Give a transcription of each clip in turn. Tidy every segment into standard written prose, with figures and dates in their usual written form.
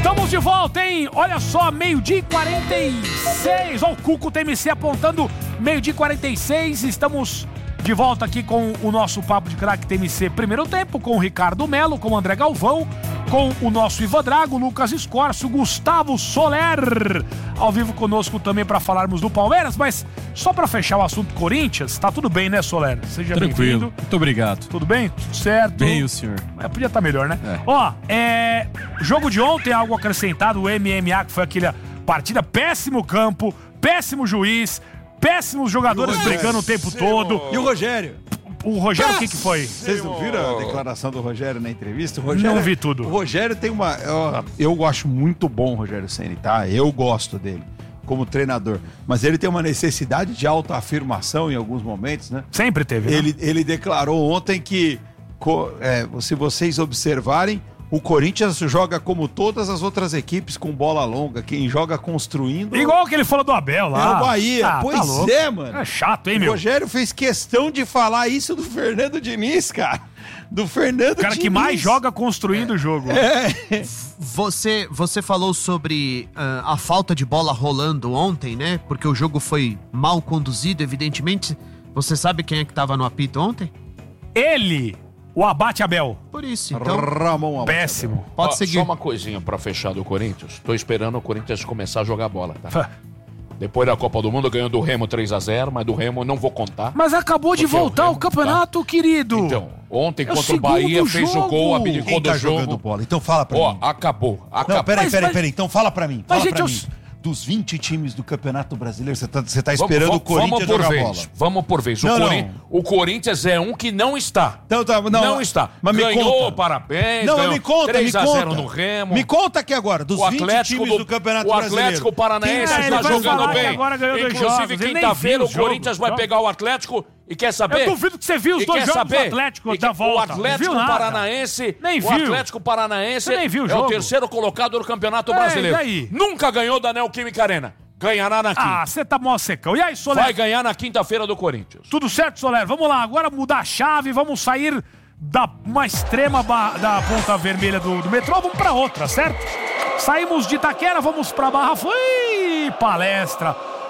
Estamos de volta, hein? Olha só, 12h46. Ó, o Cuco TMC apontando 12h46. Estamos de volta aqui com o nosso Papo de Craque TMC primeiro tempo, com o Ricardo Melo, com o André Galvão, com o nosso Ivan Drago, Lucas Escorcio, Gustavo Soler, ao vivo conosco também para falarmos do Palmeiras, mas só para fechar o assunto Corinthians, tá tudo bem, né, Soler? Seja tranquilo, bem-vindo. Muito obrigado. Tudo bem? Tudo certo? Bem, o senhor. Podia estar melhor, né? Ó, jogo de ontem, algo acrescentado, o MMA, que foi aquela partida, péssimo campo, péssimo juiz, péssimos jogadores brigando o tempo todo. E o Rogério? O Rogério, o que foi? Vocês não viram a declaração do Rogério na entrevista? O Rogério, não vi tudo. O Rogério tem uma... Eu acho muito bom o Rogério Ceni, tá? Eu gosto dele como treinador. Mas ele tem uma necessidade de autoafirmação em alguns momentos, né? Sempre teve, né? Ele declarou ontem que, se vocês observarem, o Corinthians joga como todas as outras equipes com bola longa. Quem joga construindo... Igual que ele falou do Abel lá. É o Bahia. Pois tá é, mano. É chato, hein, meu? O Rogério fez questão de falar isso do Fernando Diniz, cara. Do Fernando Diniz. O cara que mais joga construindo o jogo. Você falou sobre a falta de bola rolando ontem, né? Porque o jogo foi mal conduzido, evidentemente. Você sabe quem é que tava no apito ontem? Ele... O Abate Abel. Por isso, então... Ramon Abate. Péssimo. Pode seguir. Só uma coisinha pra fechar do Corinthians. Tô esperando o Corinthians começar a jogar bola, tá? Depois da Copa do Mundo, ganhou do Remo 3-0, mas do Remo não vou contar. Mas acabou de voltar o campeonato, querido. Então, ontem contra o Bahia, fez o gol, abdicou do jogo. Jogando bola? Então fala pra mim. Acabou. Não, peraí. Então fala pra mim. Fala pra mim. Dos 20 times do Campeonato Brasileiro, você tá esperando o Corinthians jogar bola. Vamos por vez. O Corinthians é um que não está. Não está. Mas ganhou, me conta. parabéns. Não, me conta. 3-0 no Remo. Me conta aqui agora, dos 20 times do Campeonato Brasileiro. O Atlético Paranaense está jogando bem. Inclusive, quinta-feira, o Corinthians vai pegar o Atlético. E quer saber? Eu duvido que você viu os dois jogos do Atlético da volta. O Atlético Paranaense. Nem viu. O Atlético Paranaense nem viu o é jogo. o terceiro colocado do Campeonato Brasileiro. E aí? Nunca ganhou da Neoquímica Arena. Ganhará na quinta. Você tá mó secão. E aí, Soler? Vai ganhar na quinta-feira do Corinthians. Tudo certo, Soler? Vamos lá, agora mudar a chave, vamos sair da uma extrema da ponta vermelha do metrô, vamos pra outra, certo? Saímos de Itaquera, vamos pra Barra. Foi palestra.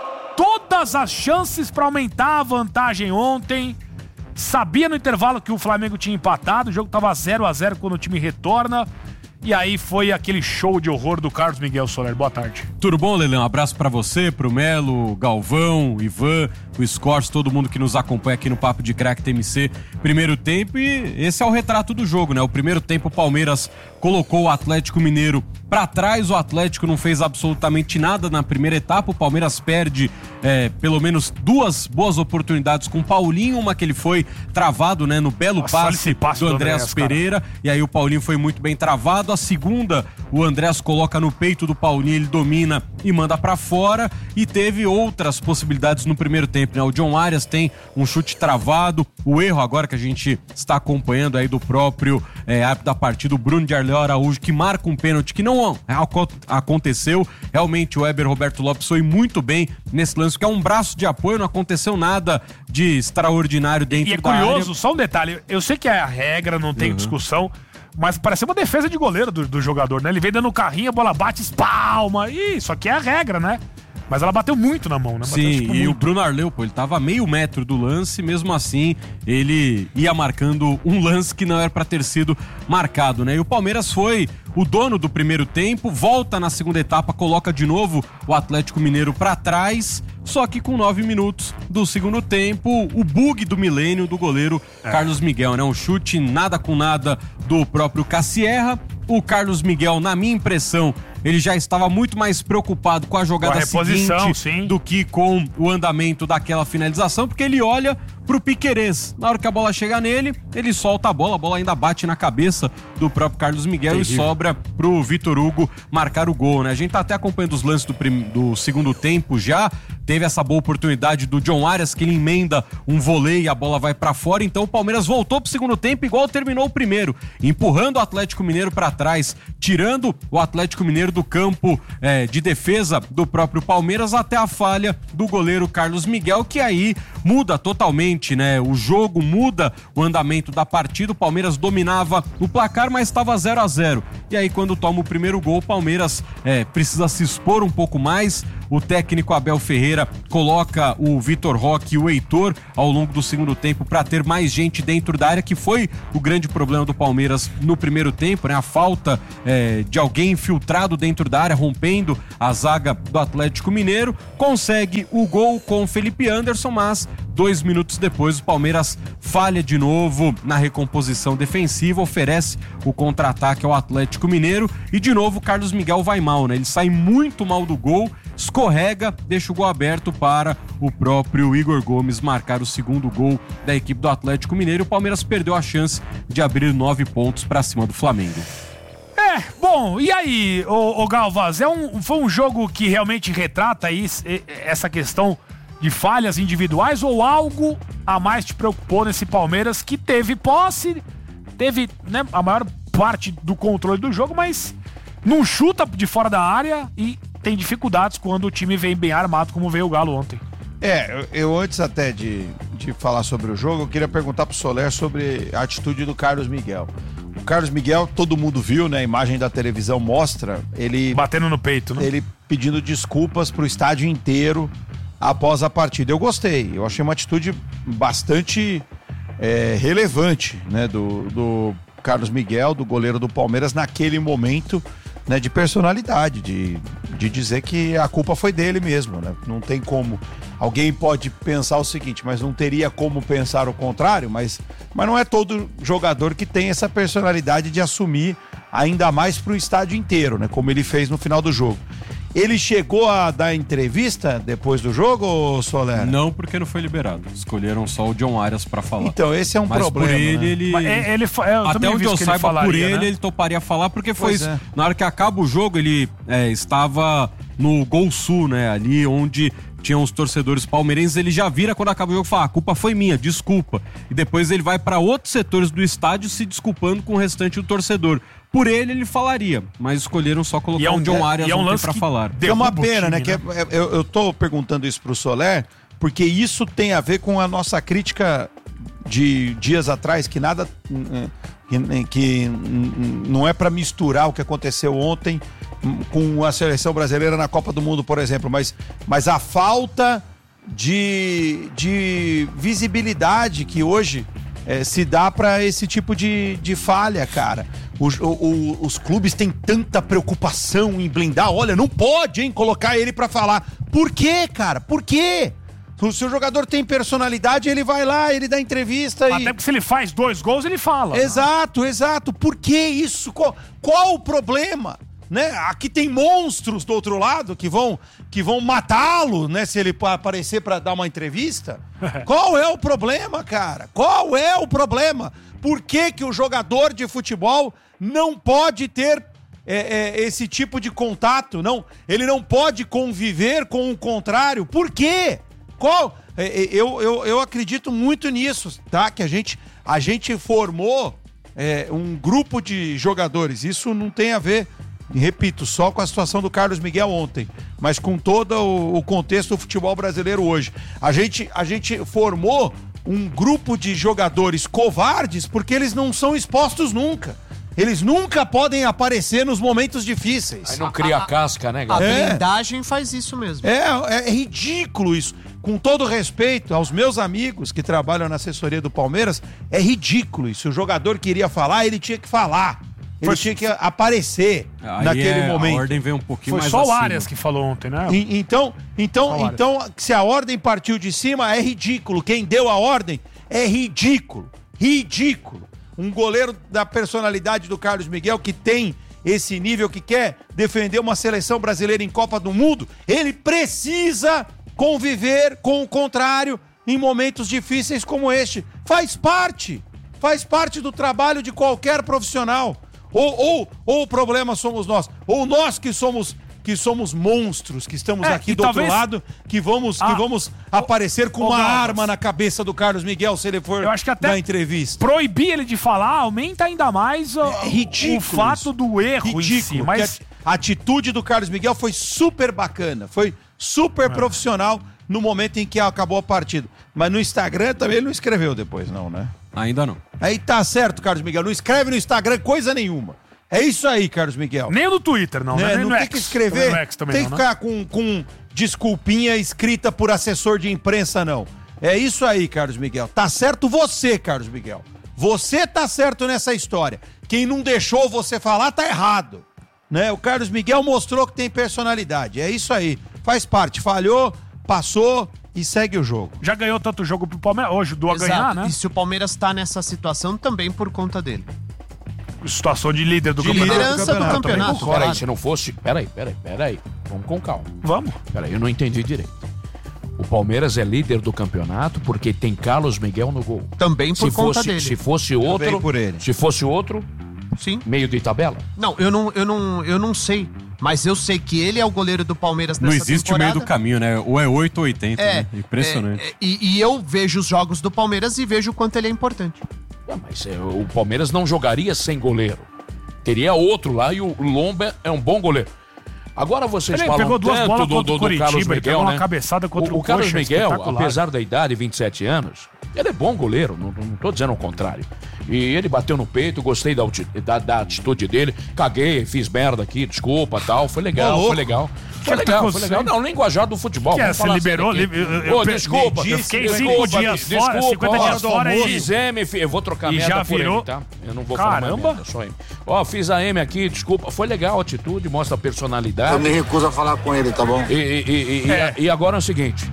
Todas as chances pra aumentar a vantagem ontem. Sabia no intervalo que o Flamengo tinha empatado, o jogo tava 0-0 quando o time retorna. E aí foi aquele show de horror do Carlos Miguel Soler. Boa tarde. Tudo bom, Lelão? Um abraço pra você, pro Melo, Galvão, Ivan, o Escorcio, todo mundo que nos acompanha aqui no Papo de Craque TMC. Primeiro tempo, e esse é o retrato do jogo, né? O primeiro tempo o Palmeiras colocou o Atlético Mineiro pra trás, o Atlético não fez absolutamente nada na primeira etapa, o Palmeiras perde pelo menos duas boas oportunidades com o Paulinho, uma que ele foi travado, né, no belo passe do Andréas Pereira, e aí o Paulinho foi muito bem travado. A segunda, o Andréas coloca no peito do Paulinho, ele domina e manda pra fora, e teve outras possibilidades no primeiro tempo, né? O John Arias tem um chute travado, o erro agora que a gente está acompanhando aí do próprio árbitro da partida, o Bruno de Arleu Araújo, que marca um pênalti que não aconteceu. Realmente o Weber Roberto Lopes foi muito bem nesse lance, porque é um braço de apoio, não aconteceu nada de extraordinário dentro da área. E é curioso, só um detalhe, eu sei que é a regra, não tem discussão, mas parece uma defesa de goleiro do jogador, né? Ele vem dando carrinho, a bola bate, espalma, isso aqui é a regra, né? Mas ela bateu muito na mão, né? Bateu, sim, e muito. O Bruno Arleu, ele tava a meio metro do lance, mesmo assim, ele ia marcando um lance que não era pra ter sido marcado, né? E o Palmeiras foi o dono do primeiro tempo, volta na segunda etapa, coloca de novo o Atlético Mineiro pra trás, só que com 9 minutos do segundo tempo, o bug do milênio do goleiro Carlos Miguel, né? Um chute nada com nada do próprio Cassierra. O Carlos Miguel, na minha impressão, ele já estava muito mais preocupado com a jogada seguinte do que com o andamento daquela finalização, porque ele olha pro Piquerez. Na hora que a bola chega nele, ele solta a bola ainda bate na cabeça do próprio Carlos Miguel e sobra pro Vitor Hugo marcar o gol, né? A gente tá até acompanhando os lances do segundo tempo já, teve essa boa oportunidade do John Arias, que ele emenda um voleio e a bola vai pra fora, então o Palmeiras voltou pro segundo tempo igual terminou o primeiro, empurrando o Atlético Mineiro pra trás, tirando o Atlético Mineiro do campo de defesa do próprio Palmeiras até a falha do goleiro Carlos Miguel, que aí muda totalmente diferente, né? O jogo muda o andamento da partida, o Palmeiras dominava o placar, mas estava 0-0. E aí quando toma o primeiro gol, o Palmeiras precisa se expor um pouco mais. O técnico Abel Ferreira coloca o Vitor Roque e o Heitor ao longo do segundo tempo para ter mais gente dentro da área, que foi o grande problema do Palmeiras no primeiro tempo, né? A falta de alguém infiltrado dentro da área, rompendo a zaga do Atlético Mineiro. Consegue o gol com o Felipe Anderson, mas 2 minutos depois o Palmeiras falha de novo na recomposição defensiva, oferece o contra-ataque ao Atlético Mineiro e de novo o Carlos Miguel vai mal, né? Ele sai muito mal do gol, escorrega, deixa o gol aberto para o próprio Igor Gomes marcar o segundo gol da equipe do Atlético Mineiro. O Palmeiras perdeu a chance de abrir 9 pontos para cima do Flamengo. Bom, e aí, ô Galvaz, foi um jogo que realmente retrata essa questão de falhas individuais ou algo a mais te preocupou nesse Palmeiras que teve posse, teve, né, a maior parte do controle do jogo, mas não chuta de fora da área e tem dificuldades quando o time vem bem armado, como veio o Galo ontem. Eu antes até de falar sobre o jogo, eu queria perguntar pro Soler sobre a atitude do Carlos Miguel. O Carlos Miguel, todo mundo viu, né? A imagem da televisão mostra ele... batendo no peito, né? Ele pedindo desculpas pro estádio inteiro após a partida. Eu gostei, eu achei uma atitude bastante relevante, né? Do Carlos Miguel, do goleiro do Palmeiras, naquele momento, né, de personalidade, de dizer que a culpa foi dele mesmo, né? Não tem como. Alguém pode pensar o seguinte, mas não teria como pensar o contrário, mas não é todo jogador que tem essa personalidade de assumir ainda mais pro estádio inteiro, né? Como ele fez no final do jogo. Ele chegou a dar entrevista depois do jogo, Soler? Não, porque não foi liberado. Escolheram só o John Arias pra falar. Então, esse é um problema. Por ele, né? ele... Até onde eu saiba, por ele, ele toparia falar, porque foi isso. Na hora que acaba o jogo, ele estava no Gol Sul, né? Ali onde tinham os torcedores palmeirenses, ele já vira quando acaba o jogo e fala, a culpa foi minha, desculpa. E depois ele vai para outros setores do estádio se desculpando com o restante do torcedor. Por ele falaria, mas escolheram só colocar o John Arias ontem pra falar. É uma pena, né? Eu tô perguntando isso pro Soler, porque isso tem a ver com a nossa crítica de dias atrás, que nada... que não é para misturar o que aconteceu ontem com a seleção brasileira na Copa do Mundo, por exemplo, mas a falta de visibilidade que hoje se dá para esse tipo de falha, cara. Os clubes têm tanta preocupação em blindar. Olha, não pode, hein, colocar ele para falar. Por quê, cara? Por quê? Se o jogador tem personalidade, ele vai lá, ele dá entrevista Até porque se ele faz 2 gols, ele fala. Exato. Por que isso? Qual o problema? Né? Aqui tem monstros do outro lado que vão matá-lo, né? Se ele aparecer para dar uma entrevista. Qual é o problema, cara? Qual é o problema? Por que o jogador de futebol não pode ter esse tipo de contato? Não, ele não pode conviver com o contrário. Por quê? Eu acredito muito nisso, tá? Que a gente formou um grupo de jogadores. Isso não tem a ver, repito, só com a situação do Carlos Miguel ontem, mas com todo o contexto do futebol brasileiro hoje. A gente formou um grupo de jogadores covardes porque eles não são expostos nunca. Eles nunca podem aparecer nos momentos difíceis. Aí não cria casca, né, galera? A blindagem faz isso mesmo. É ridículo isso. Com todo respeito aos meus amigos que trabalham na assessoria do Palmeiras, é ridículo isso. O jogador queria falar, ele tinha que falar. Ele tinha que aparecer naquele momento. A ordem veio um pouquinho mais acima. Foi só o acima. Arias que falou ontem, né? Então, se a ordem partiu de cima, é ridículo. Quem deu a ordem é ridículo. Ridículo. Um goleiro da personalidade do Carlos Miguel, que tem esse nível, que quer defender uma seleção brasileira em Copa do Mundo, ele precisa conviver com o contrário em momentos difíceis como este. Faz parte do trabalho de qualquer profissional. Ou o problema somos nós, ou nós que somos monstros, que estamos aqui do outro lado, que vamos aparecer com uma arma na cabeça do Carlos Miguel se ele for na entrevista. Proibir ele de falar aumenta ainda mais o fato do erro em si. Mas a atitude do Carlos Miguel foi super bacana, foi super profissional no momento em que acabou a partida. Mas no Instagram também ele não escreveu depois, não, né? Ainda não. Aí tá certo, Carlos Miguel. Não escreve no Instagram coisa nenhuma. É isso aí, Carlos Miguel. Nem no Twitter, não, né? Nem Não no tem X. que escrever, No X também tem não, que né? ficar com desculpinha escrita por assessor de imprensa, não. É isso aí, Carlos Miguel. Tá certo você, Carlos Miguel. Você tá certo nessa história. Quem não deixou você falar tá errado. Né? O Carlos Miguel mostrou que tem personalidade. É isso aí. Faz parte. Falhou, passou e segue o jogo. Já ganhou tanto jogo pro Palmeiras, hoje ajudou a ganhar, né? E se o Palmeiras tá nessa situação, também por conta dele. Situação de líder do De campeonato. Liderança do campeonato. Também concordo. Peraí, claro. se não fosse... Peraí. Vamos com calma. Vamos. Peraí, eu não entendi direito. O Palmeiras é líder do campeonato porque tem Carlos Miguel no gol. Também por conta dele. Se fosse outro... por ele. Se fosse outro, Sim. meio de tabela. Não, eu não sei. Mas eu sei que ele é o goleiro do Palmeiras nessa Não existe o meio do caminho, né? Ou é 8 ou 80, né? Impressionante. E eu vejo os jogos do Palmeiras e vejo o quanto ele é importante. Mas o Palmeiras não jogaria sem goleiro. Teria outro lá e o Lomba é um bom goleiro. Agora vocês Ele falam pegou duas tanto bolas contra o do Carlos Curitiba, ele pegou Miguel, uma né? cabeçada contra o O Carlos Coxa, Miguel, espetacular. apesar da idade, 27 anos, ele é bom goleiro, não tô dizendo o contrário. E ele bateu no peito, gostei da atitude dele, caguei, fiz merda aqui, desculpa, tal, foi legal, foi legal. Foi legal. Não, linguajar do futebol. Que vamos você falar liberou? sério aqui. Eu Ô, desculpa. eu fiquei desculpa, 5 dias fora, 50 dias fora e... Fiz M, eu vou trocar E merda já por virou- M, tá? Eu não vou falar mais Caramba. merda, só M. Ó, fiz a M aqui, desculpa. Foi legal a atitude, mostra a personalidade. Eu me recuso a falar com ele, tá bom? E agora é o seguinte,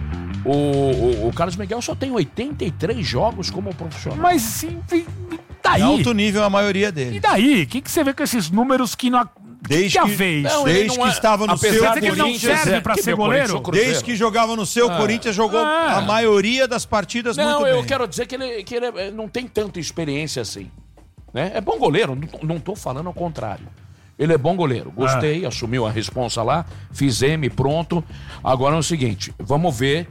o Carlos Miguel só tem 83 jogos como profissional. Mas sim, e daí? É alto nível a maioria E dele. daí? O que você vê com esses números que não... Desde que a que- vez? Não, ele Desde não que é- estava no apesar seu Quer dizer que ele não Corinthians, serve pra que ser meu goleiro? Corinthians, Cruzeiro. Desde que jogava no seu Corinthians, jogou a maioria das partidas muito Não, bem. eu quero dizer que ele não tem tanta experiência assim. Né? É bom goleiro, não tô falando ao contrário. Ele é bom goleiro, gostei, assumiu a responsa lá, fiz M, pronto. Agora é o seguinte, vamos ver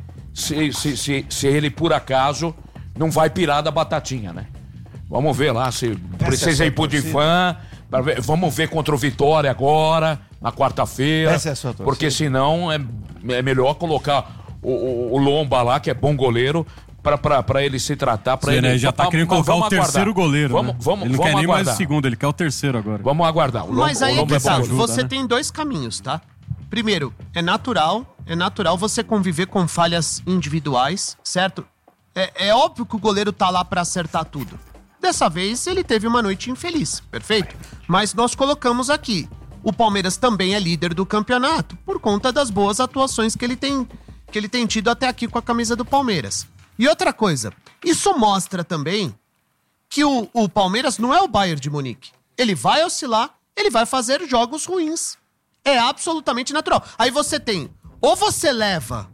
se ele, por acaso, não vai pirar da batatinha, né? Vamos ver lá se precisa ir pro Difan. Vamos ver contra o Vitória agora, na quarta-feira. Essa é a sua torcida. Porque senão é melhor colocar o Lomba lá, que é bom goleiro, pra ele se tratar. Pra Você, ele, né, já tá querendo vamos colocar o aguardar. terceiro goleiro, Vamos, né? vamos, Ele não vamos quer nem mais o aguardar. segundo, ele quer o terceiro agora. Vamos aguardar. Mas aí é que tá, bom goleiro. você né? tem dois caminhos, tá? Primeiro, é natural você conviver com falhas individuais, certo? É óbvio que o goleiro tá lá pra acertar tudo. Dessa vez, ele teve uma noite infeliz, perfeito? Mas nós colocamos aqui, o Palmeiras também é líder do campeonato, por conta das boas atuações que ele tem tido até aqui com a camisa do Palmeiras. E outra coisa, isso mostra também que o Palmeiras não é o Bayern de Munique. Ele vai oscilar, ele vai fazer jogos ruins. É absolutamente natural. Aí você tem, ou você leva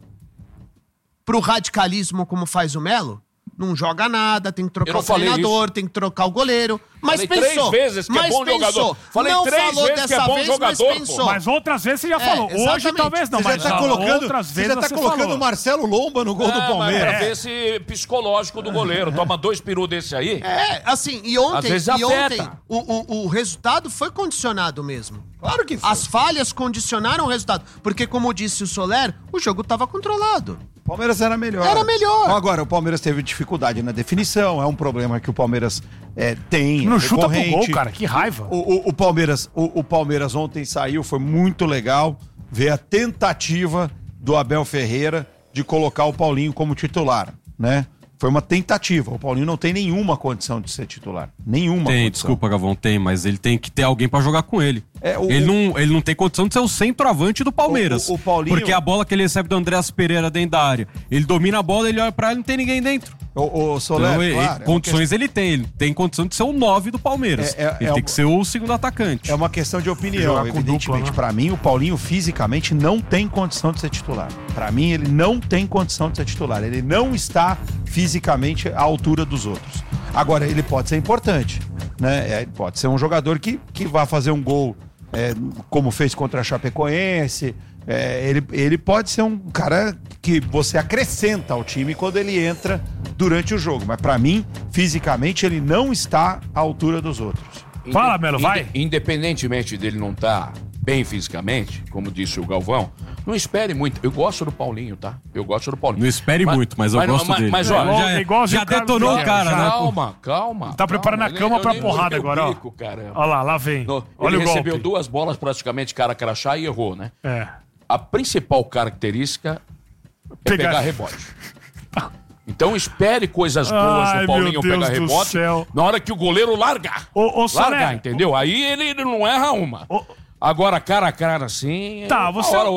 pro radicalismo como faz o Melo, não joga nada, tem que Eu trocar não o falei treinador, isso. tem que trocar o goleiro. Mas Falei pensou. 3 vezes que é mas bom pensou. jogador. Falei não 3 falou vezes que é dessa bom vez, jogador, mas pô. pensou. Mas outras vezes você já falou. Hoje exatamente. talvez não, Você mas já tá colocando, outras você vezes já tá você colocando falou. o Marcelo Lomba no gol do Mas Palmeiras. pra ver esse psicológico do goleiro. Toma 2 peru desse aí. Assim, e Às ontem, vezes afeta. o resultado foi condicionado mesmo. Claro que foi. As falhas condicionaram o resultado. Porque, como disse o Soler, o jogo estava controlado. O Palmeiras era melhor. Era melhor. Agora, o Palmeiras teve dificuldade na definição, é um problema que o Palmeiras tem. Não chuta pro recorrente. gol, cara, que raiva. O Palmeiras ontem saiu, foi muito legal ver a tentativa do Abel Ferreira de colocar o Paulinho como titular, né? Foi uma tentativa. O Paulinho não tem nenhuma condição de ser titular. Nenhuma Tem, condição. desculpa, Gavão, tem, mas ele tem que ter alguém pra jogar com ele. Ele não tem condição de ser o centroavante do Palmeiras. O Paulinho- Porque a bola que ele recebe do Andreas Pereira dentro da área, ele domina a bola, ele olha pra ela e não tem ninguém dentro. O Soler, Então, claro, condições ele tem condição de ser o 9 do Palmeiras. Ele tem que ser o segundo atacante. é uma questão de opinião, Jogar com evidentemente. dupla, né? Pra mim, o Paulinho fisicamente não tem condição de ser titular. Pra mim, ele não tem condição de ser titular. Ele não está fisicamente à altura dos outros. Agora, ele pode ser importante, né? Pode ser um jogador que vai fazer um gol como fez contra a Chapecoense. Ele pode ser um cara que você acrescenta ao time quando ele entra durante o jogo. Mas pra mim, fisicamente, ele não está à altura dos outros. Fala, Melo, vai. Independentemente dele não estar bem fisicamente, como disse o Galvão, Não espere muito. Eu gosto do Paulinho, tá? Eu gosto do Paulinho. Não espere muito, mas eu gosto dele. Mas, ó, já detonou o cara, né? Calma. Tá preparando a cama pra porrada agora, ó. Olha lá vem. Olha ele o recebeu golpe. 2 bolas praticamente cara a crachá e errou, né? É. A principal característica é pegar rebote. Então espere coisas boas do Paulinho pegar rebote na hora que o goleiro largar. Largar, entendeu? Aí ele não erra uma. Agora, cara a cara assim... Tá,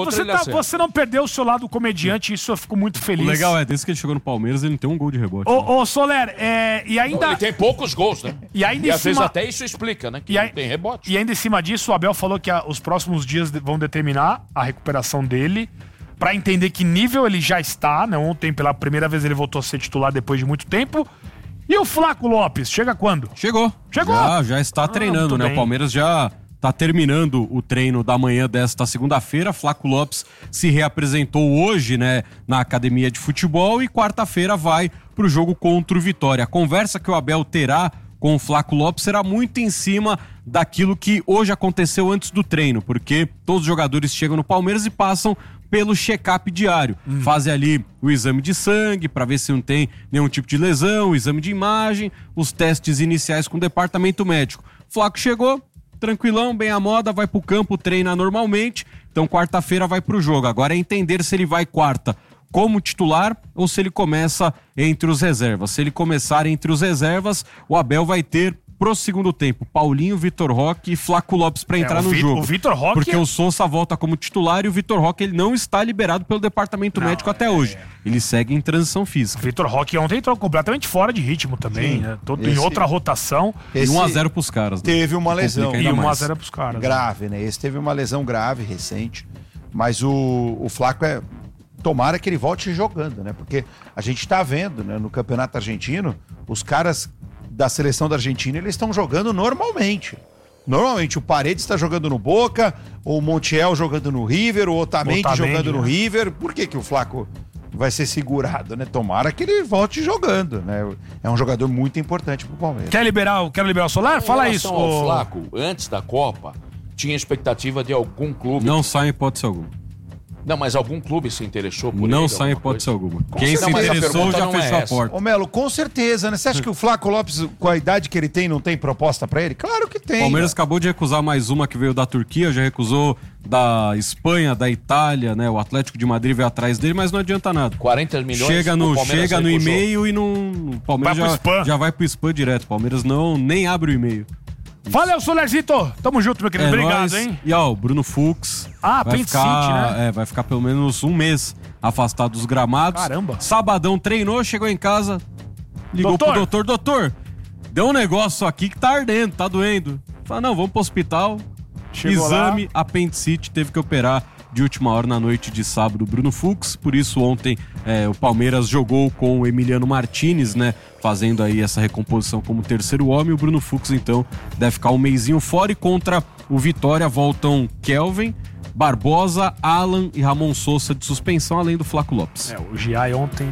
você não perdeu o seu lado comediante, isso eu fico muito feliz. O legal é, desde que ele chegou no Palmeiras, ele não tem um gol de rebote. Ô, Soler, e ainda... Ele tem poucos gols, né? E ainda às vezes até isso explica, né? Que não tem rebote. E ainda em cima disso, o Abel falou que os próximos dias vão determinar a recuperação dele, pra entender que nível ele já está, né? Ontem, pela primeira vez, ele voltou a ser titular depois de muito tempo. E o Flaco Lopes, chega quando? Chegou. Já está treinando, né? Bem. O Palmeiras já... Tá terminando o treino da manhã desta segunda-feira. Flaco Lopes se reapresentou hoje, né, na academia de futebol e quarta-feira vai pro jogo contra o Vitória. A conversa que o Abel terá com o Flaco Lopes será muito em cima daquilo que hoje aconteceu antes do treino, porque todos os jogadores chegam no Palmeiras e passam pelo check-up diário. Fazem ali o exame de sangue para ver se não tem nenhum tipo de lesão, o exame de imagem, os testes iniciais com o departamento médico. Flaco chegou, tranquilão, bem à moda, vai pro campo, treina normalmente, então quarta-feira vai pro jogo. Agora é entender se ele vai quarta como titular ou se ele começa entre os reservas. Se ele começar entre os reservas, o Abel vai ter pro segundo tempo Paulinho, Vitor Roque e Flaco Lopes para entrar no jogo. O Vitor Roque... Porque o Sousa volta como titular e o Vitor Roque ele não está liberado pelo departamento médico até hoje. Ele segue em transição física. O Vitor Roque ontem entrou completamente fora de ritmo também, né? Todo em outra rotação. E 1-0 pros caras. Né? Teve uma lesão. E 1-0 pros caras. Grave, né? Esse teve uma lesão grave, recente. Mas o Flaco tomara que ele volte jogando, né? Porque a gente tá vendo, né, no Campeonato Argentino, os caras da seleção da Argentina, eles estão jogando normalmente. Normalmente, o Paredes está jogando no Boca, o Montiel jogando no River, o Otamendi jogando no River. Por que o Flaco vai ser segurado, né? Tomara que ele volte jogando, né? É um jogador muito importante pro Palmeiras. Quero liberar o Solar? Fala isso. O Flaco, antes da Copa, tinha expectativa de algum clube... Não sai em hipótese alguma. Não, mas algum clube se interessou por ele? Não sai em hipótese alguma. Quem se interessou já fechou a porta. Ô Melo, com certeza, né? Você acha que o Flaco Lopes, com a idade que ele tem, não tem proposta pra ele? Claro que tem. O Palmeiras acabou de recusar mais uma que veio da Turquia, já recusou da Espanha, da Itália, né? O Atlético de Madrid veio atrás dele, mas não adianta nada. 40 milhões. Chega no e-mail e o Palmeiras já vai pro spam direto. O Palmeiras nem abre o e-mail. Valeu, Solerzito. Tamo junto, meu querido. Obrigado, hein? E ó, o Bruno Fux. Apendicite, né? Vai ficar pelo menos um mês afastado dos gramados. Caramba. Sabadão treinou, chegou em casa, ligou pro doutor. Doutor, deu um negócio aqui que tá ardendo, tá doendo. Fala, não, vamos pro hospital. Chegou exame, lá. Apendicite, teve que operar de última hora na noite de sábado o Bruno Fux, por isso ontem o Palmeiras jogou com o Emiliano Martinez, né, fazendo aí essa recomposição como terceiro homem. O Bruno Fux então deve ficar um mesinho fora, e contra o Vitória voltam Kelvin, Barbosa, Alan e Ramon Sousa de suspensão, além do Flaco Lopes. O Giai ontem...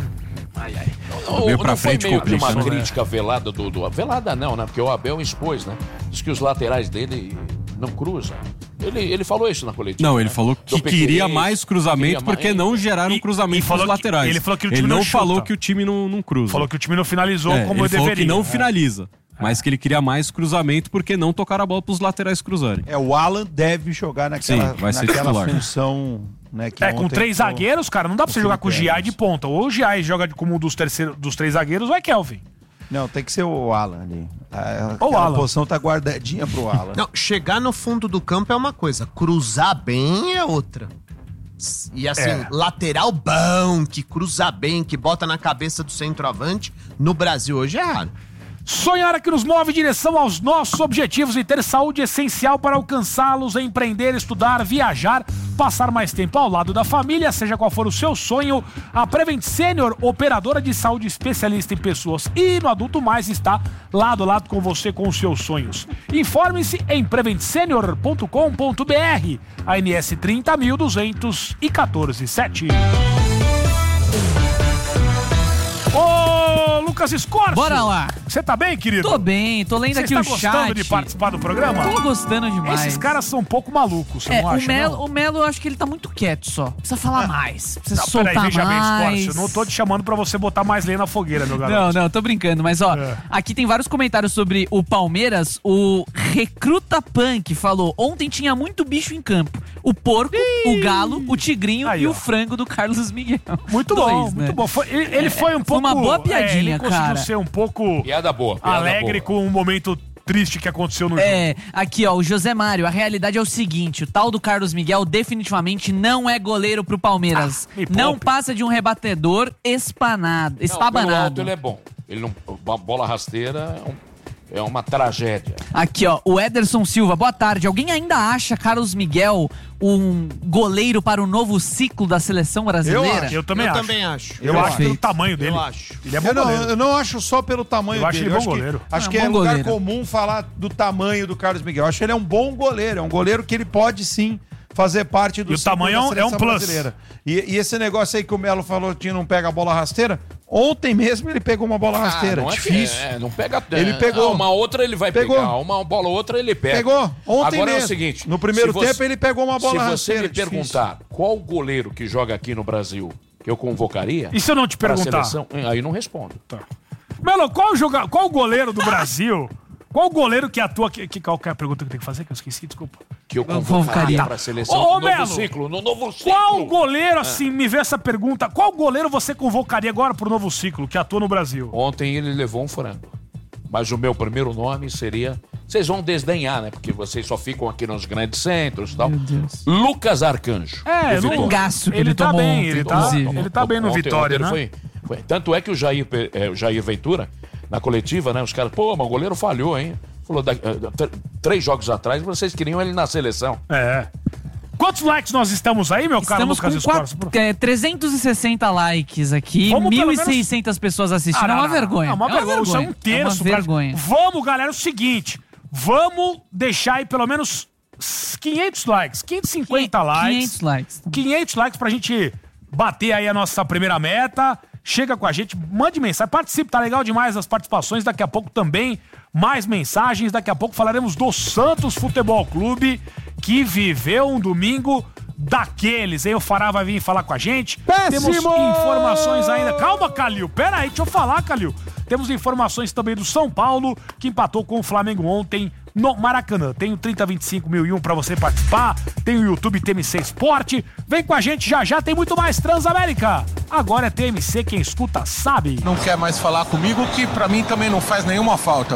Veio pra frente foi meio complica, uma né? crítica velada velada não, né? Porque o Abel expôs, né? Diz que os laterais dele não cruzam. Ele falou isso na coletiva. Não, ele falou que queria mais cruzamento porque não geraram cruzamento dos laterais. Ele falou que o time não falou que o time não cruza. Falou que o time não finalizou como ele deveria. Falou que não finaliza, mas que ele queria mais cruzamento porque não tocaram a bola pros laterais cruzarem. O Alan deve jogar naquela função... Né, com 3 zagueiros, cara, não dá pra você jogar com o Giai de ponta. Ou o Giai joga como um dos 3 zagueiros, ou é Kelvin. Não, tem que ser o Alan ali. A posição tá guardadinha pro Alan. Não, chegar no fundo do campo é uma coisa, cruzar bem é outra. E assim, lateral bom, que cruza bem, que bota na cabeça do centroavante, no Brasil hoje é raro. Sonhar é que nos move em direção aos nossos objetivos e ter saúde é essencial para alcançá-los, empreender, estudar, viajar, passar mais tempo ao lado da família, seja qual for o seu sonho. A Prevent Senior, operadora de saúde especialista em pessoas e no adulto mais, está lado a lado com você com os seus sonhos. Informe-se em preventsenior.com.br, ANS 30.214-7. Ô, Lucas Escorcio. Bora lá. Você tá bem, querido? Tô bem, tô lendo aqui o chat. Você tá gostando de participar do programa? Tô gostando demais. Esses caras são um pouco malucos, você não acha, o Melo, eu acho que ele tá muito quieto só. Precisa falar mais, precisa soltar peraí, veja mais. bem, Escorcio, eu não tô te chamando pra você botar mais lenha na fogueira, meu garoto. Não, tô brincando, mas ó, aqui tem vários comentários sobre o Palmeiras. O Recruta Punk falou, ontem tinha muito bicho em campo. O porco, o galo, o tigrinho aí, e o frango do Carlos Miguel. Muito bom, muito bom. Ele foi um pouco... Uma boa piadinha, ele conseguiu cara. ser um pouco Piada boa. alegre com um momento triste que aconteceu no jogo. Aqui ó, o José Mário, a realidade é o seguinte, o tal do Carlos Miguel definitivamente não é goleiro pro Palmeiras. Não passa de um rebatedor estabanado. Pelo alto ele é bom. Ele não, uma bola rasteira é uma tragédia. Aqui ó, o Ederson Silva, boa tarde. Alguém ainda acha Carlos Miguel um goleiro para o novo ciclo da seleção brasileira? Eu também acho. Eu acho pelo tamanho dele. Eu acho. Ele é bom goleiro. Eu não acho só pelo tamanho dele. Eu acho ele bom goleiro. Acho que é lugar comum falar do tamanho do Carlos Miguel. Eu acho que ele é um bom goleiro. É um goleiro que ele pode sim fazer parte do ciclo da seleção plus. Brasileira. E esse negócio aí que o Melo falou que não pega a bola rasteira, ontem mesmo ele pegou uma bola rasteira. Não difícil. Não pega. Ele pegou. Uma outra ele vai pegar. Uma bola outra ele pega. Pegou. Ontem Agora mesmo. É o seguinte. No primeiro tempo ele pegou uma bola rasteira. Se você me perguntar qual goleiro que joga aqui no Brasil que eu convocaria... E se eu não te perguntar? Seleção, aí não respondo. Tá. Melo, qual goleiro do Brasil... Qual goleiro que atua... Qual é a pergunta que eu tenho que fazer? Que eu esqueci, desculpa. Que eu convocaria para a seleção no novo ciclo. Qual goleiro, assim, me vê essa pergunta, qual goleiro você convocaria agora pro novo ciclo que atua no Brasil? Ontem ele levou um frango. Mas o meu primeiro nome seria... Vocês vão desdenhar, né? Porque vocês só ficam aqui nos grandes centros e tal. Lucas Arcanjo. No gasto que ele tá tomou. Bem, ele tá bem no Vitória, né? Foi. Tanto é que o Jair Ventura... Na coletiva, né? Os caras, mas o goleiro falhou, hein? Falou, 3 jogos atrás, vocês queriam ele na seleção. Quantos likes nós estamos aí, meu caro Lucas Escorcio? 360 likes aqui, 1.600 pessoas assistindo. É uma vergonha. É uma vergonha. Isso é um terço. Vergonha. Vamos, galera, é o seguinte. Vamos deixar aí pelo menos 500 likes. 550 likes. 500 likes. 500 likes pra gente bater aí a nossa primeira meta. Chega com a gente, mande mensagem, participe, tá legal demais as participações. Daqui a pouco também mais mensagens. Daqui a pouco falaremos do Santos Futebol Clube, que viveu um domingo daqueles, hein? O Fará vai vir falar com a gente. Temos informações ainda. Calma, Calil, pera aí, deixa eu falar, Calil. Temos informações também do São Paulo, que empatou com o Flamengo ontem no Maracanã. Tem o 3025.001 pra você participar. Tem o YouTube TMC Esporte. Vem com a gente já, tem muito mais Transamérica. Agora é TMC, quem escuta sabe. Não quer mais falar comigo, que pra mim também não faz nenhuma falta.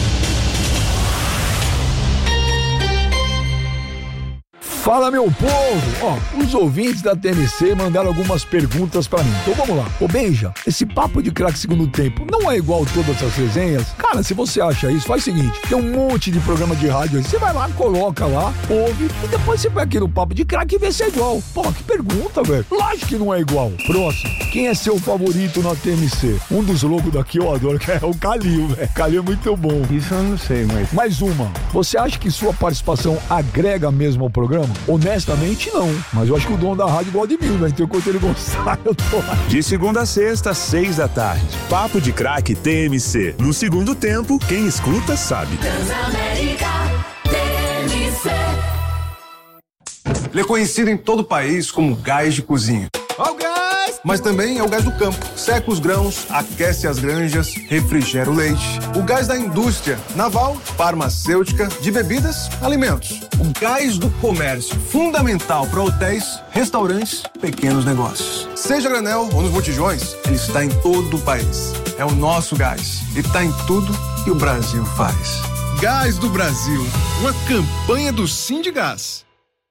Fala, meu povo! Os ouvintes da TMC mandaram algumas perguntas pra mim. Então vamos lá. Ô, Benja, esse papo de craque segundo tempo não é igual todas as resenhas? Cara, se você acha isso, faz o seguinte. Tem um monte de programa de rádio aí. Você vai lá, coloca lá, ouve, e depois você vai aqui no papo de craque e vê se é igual. Pô, que pergunta, velho. Lógico que não é igual. Próximo. Quem é seu favorito na TMC? Um dos loucos daqui eu adoro, que é o Calil, velho. Calil é muito bom. Isso eu não sei, mas... Mais uma. Você acha que sua participação agrega mesmo ao programa? Honestamente, não. Mas eu acho que o dono da rádio gosta de mim, né? Então, enquanto ele gostar, eu tô lá. De segunda a sexta, 6 da tarde. Papo de Craque TMC. No segundo tempo, quem escuta sabe. Transamérica TMC. Ele é conhecido em todo o país como gás de cozinha. Ó o gás! Mas também é o gás do campo. Seca os grãos, aquece as granjas, refrigera o leite. O gás da indústria naval, farmacêutica, de bebidas, alimentos. O gás do comércio, fundamental para hotéis, restaurantes, pequenos negócios. Seja granel ou nos botijões, ele está em todo o país. É o nosso gás e está em tudo que o Brasil faz. Gás do Brasil, uma campanha do Sindigás.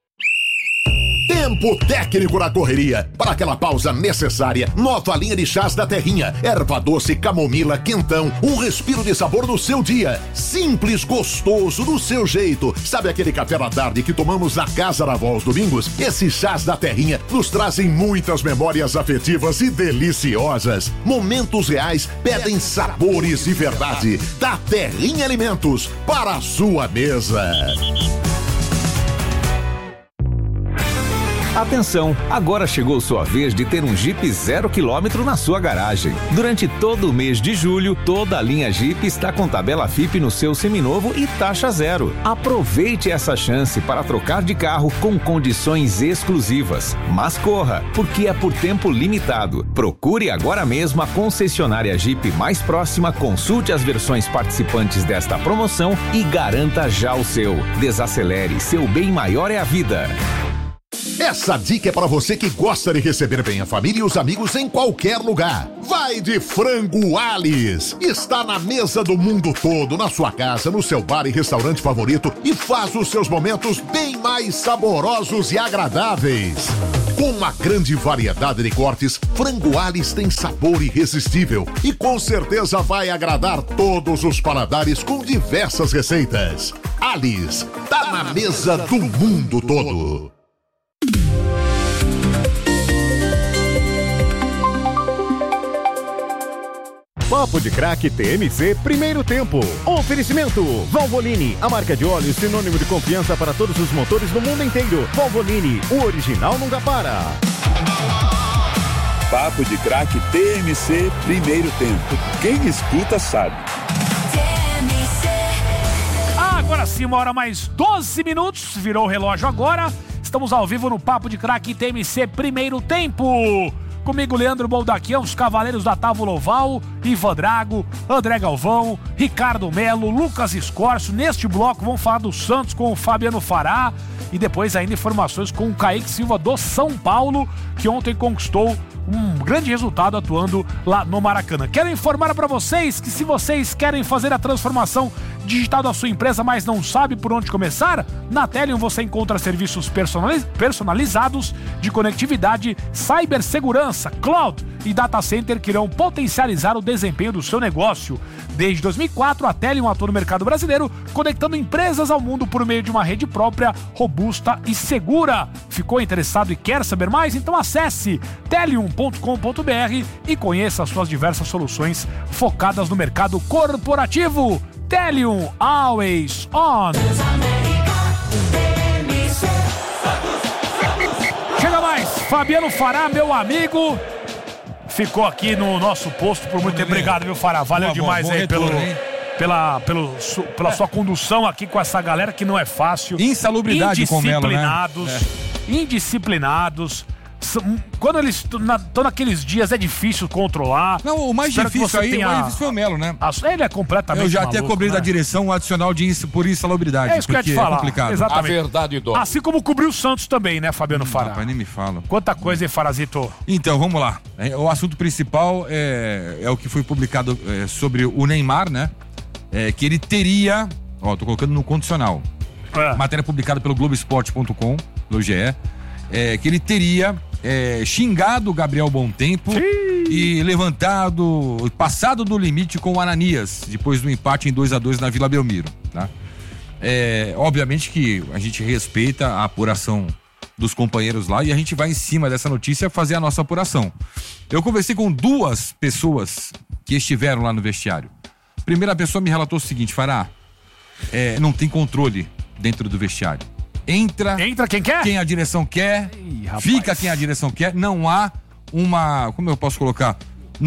Tempo técnico na correria. Para aquela pausa necessária, nova linha de chás da Terrinha. Erva doce, camomila, quentão. Um respiro de sabor no seu dia. Simples, gostoso, do seu jeito. Sabe aquele café da tarde que tomamos na casa da avó aos domingos? Esses chás da Terrinha nos trazem muitas memórias afetivas e deliciosas. Momentos reais pedem sabores de verdade. Da Terrinha Alimentos, para a sua mesa. Atenção, agora chegou sua vez de ter um Jeep 0 km na sua garagem. Durante todo o mês de julho, toda a linha Jeep está com tabela FIP no seu seminovo e taxa zero. Aproveite essa chance para trocar de carro com condições exclusivas. Mas corra, porque é por tempo limitado. Procure agora mesmo a concessionária Jeep mais próxima, consulte as versões participantes desta promoção e garanta já o seu. Desacelere, seu bem maior é a vida. Essa dica é para você que gosta de receber bem a família e os amigos em qualquer lugar. Vai de Frango Alice. Está na mesa do mundo todo, na sua casa, no seu bar e restaurante favorito e faz os seus momentos bem mais saborosos e agradáveis. Com uma grande variedade de cortes, Frango Alice tem sabor irresistível e com certeza vai agradar todos os paladares com diversas receitas. Alice, tá na mesa do mundo todo. Papo de Craque TMC Primeiro Tempo. Oferecimento Valvoline, a marca de óleo sinônimo de confiança para todos os motores do mundo inteiro. Valvoline, o original nunca para. Papo de Craque TMC Primeiro Tempo. Quem escuta sabe. Agora sim, 1h mais 12, virou o relógio agora. Estamos ao vivo no Papo de Craque TMC Primeiro Tempo. Comigo, Leandro Boldaquian, os Cavaleiros da Távola Oval, Ivan Drago, André Galvão, Ricardo Melo, Lucas Escorcio. Neste bloco vamos falar do Santos com o Fabiano Fará e depois ainda informações com o Kaique Silva do São Paulo, que ontem conquistou um grande resultado atuando lá no Maracanã. Quero informar para vocês que se vocês querem fazer a transformação digital da sua empresa, mas não sabe por onde começar, na Telium você encontra serviços personalizados de conectividade, cibersegurança, cloud e data center que irão potencializar o desempenho do seu negócio. Desde 2004, a Telium atua no mercado brasileiro, conectando empresas ao mundo por meio de uma rede própria, robusta e segura. Ficou interessado e quer saber mais? Então acesse telium.com.br e conheça as suas diversas soluções focadas no mercado corporativo. Telium, always on. Chega mais, Fabiano Fará, meu amigo. Ficou aqui no nosso posto por muito tempo. Obrigado, viu, Fará? Valeu demais aí pela sua condução aqui com essa galera que não é fácil. Insalubridade com o Melo, né? Indisciplinados. Quando eles estão naqueles dias é difícil controlar. Não, o mais difícil aí foi o Melo, né? Ele é completamente Eu já maluco, até cobrei da direção um adicional por insalubridade. É isso que eu ia te falar. É complicado. Exatamente. A verdade dó. Assim como cobriu o Santos também, né, Fabiano Fará? Rapaz, nem me fala. Quanta coisa, hein, Farazito? Então, vamos lá. O assunto principal é o que foi publicado sobre o Neymar, né? Que ele teria... tô colocando no condicional. Matéria publicada pelo Globoesporte.com, do GE. Que ele teria xingado o Gabriel Bontempo e passado do limite com o Ananias, depois do empate em 2-2 na Vila Belmiro, tá? Obviamente que a gente respeita a apuração dos companheiros lá e a gente vai em cima dessa notícia fazer a nossa apuração. Eu conversei com 2 pessoas que estiveram lá no vestiário. A primeira pessoa me relatou o seguinte: Fará, não tem controle dentro do vestiário. Entra quem quer? Quem a direção quer. Fica quem a direção quer. Não há uma... Como eu posso colocar?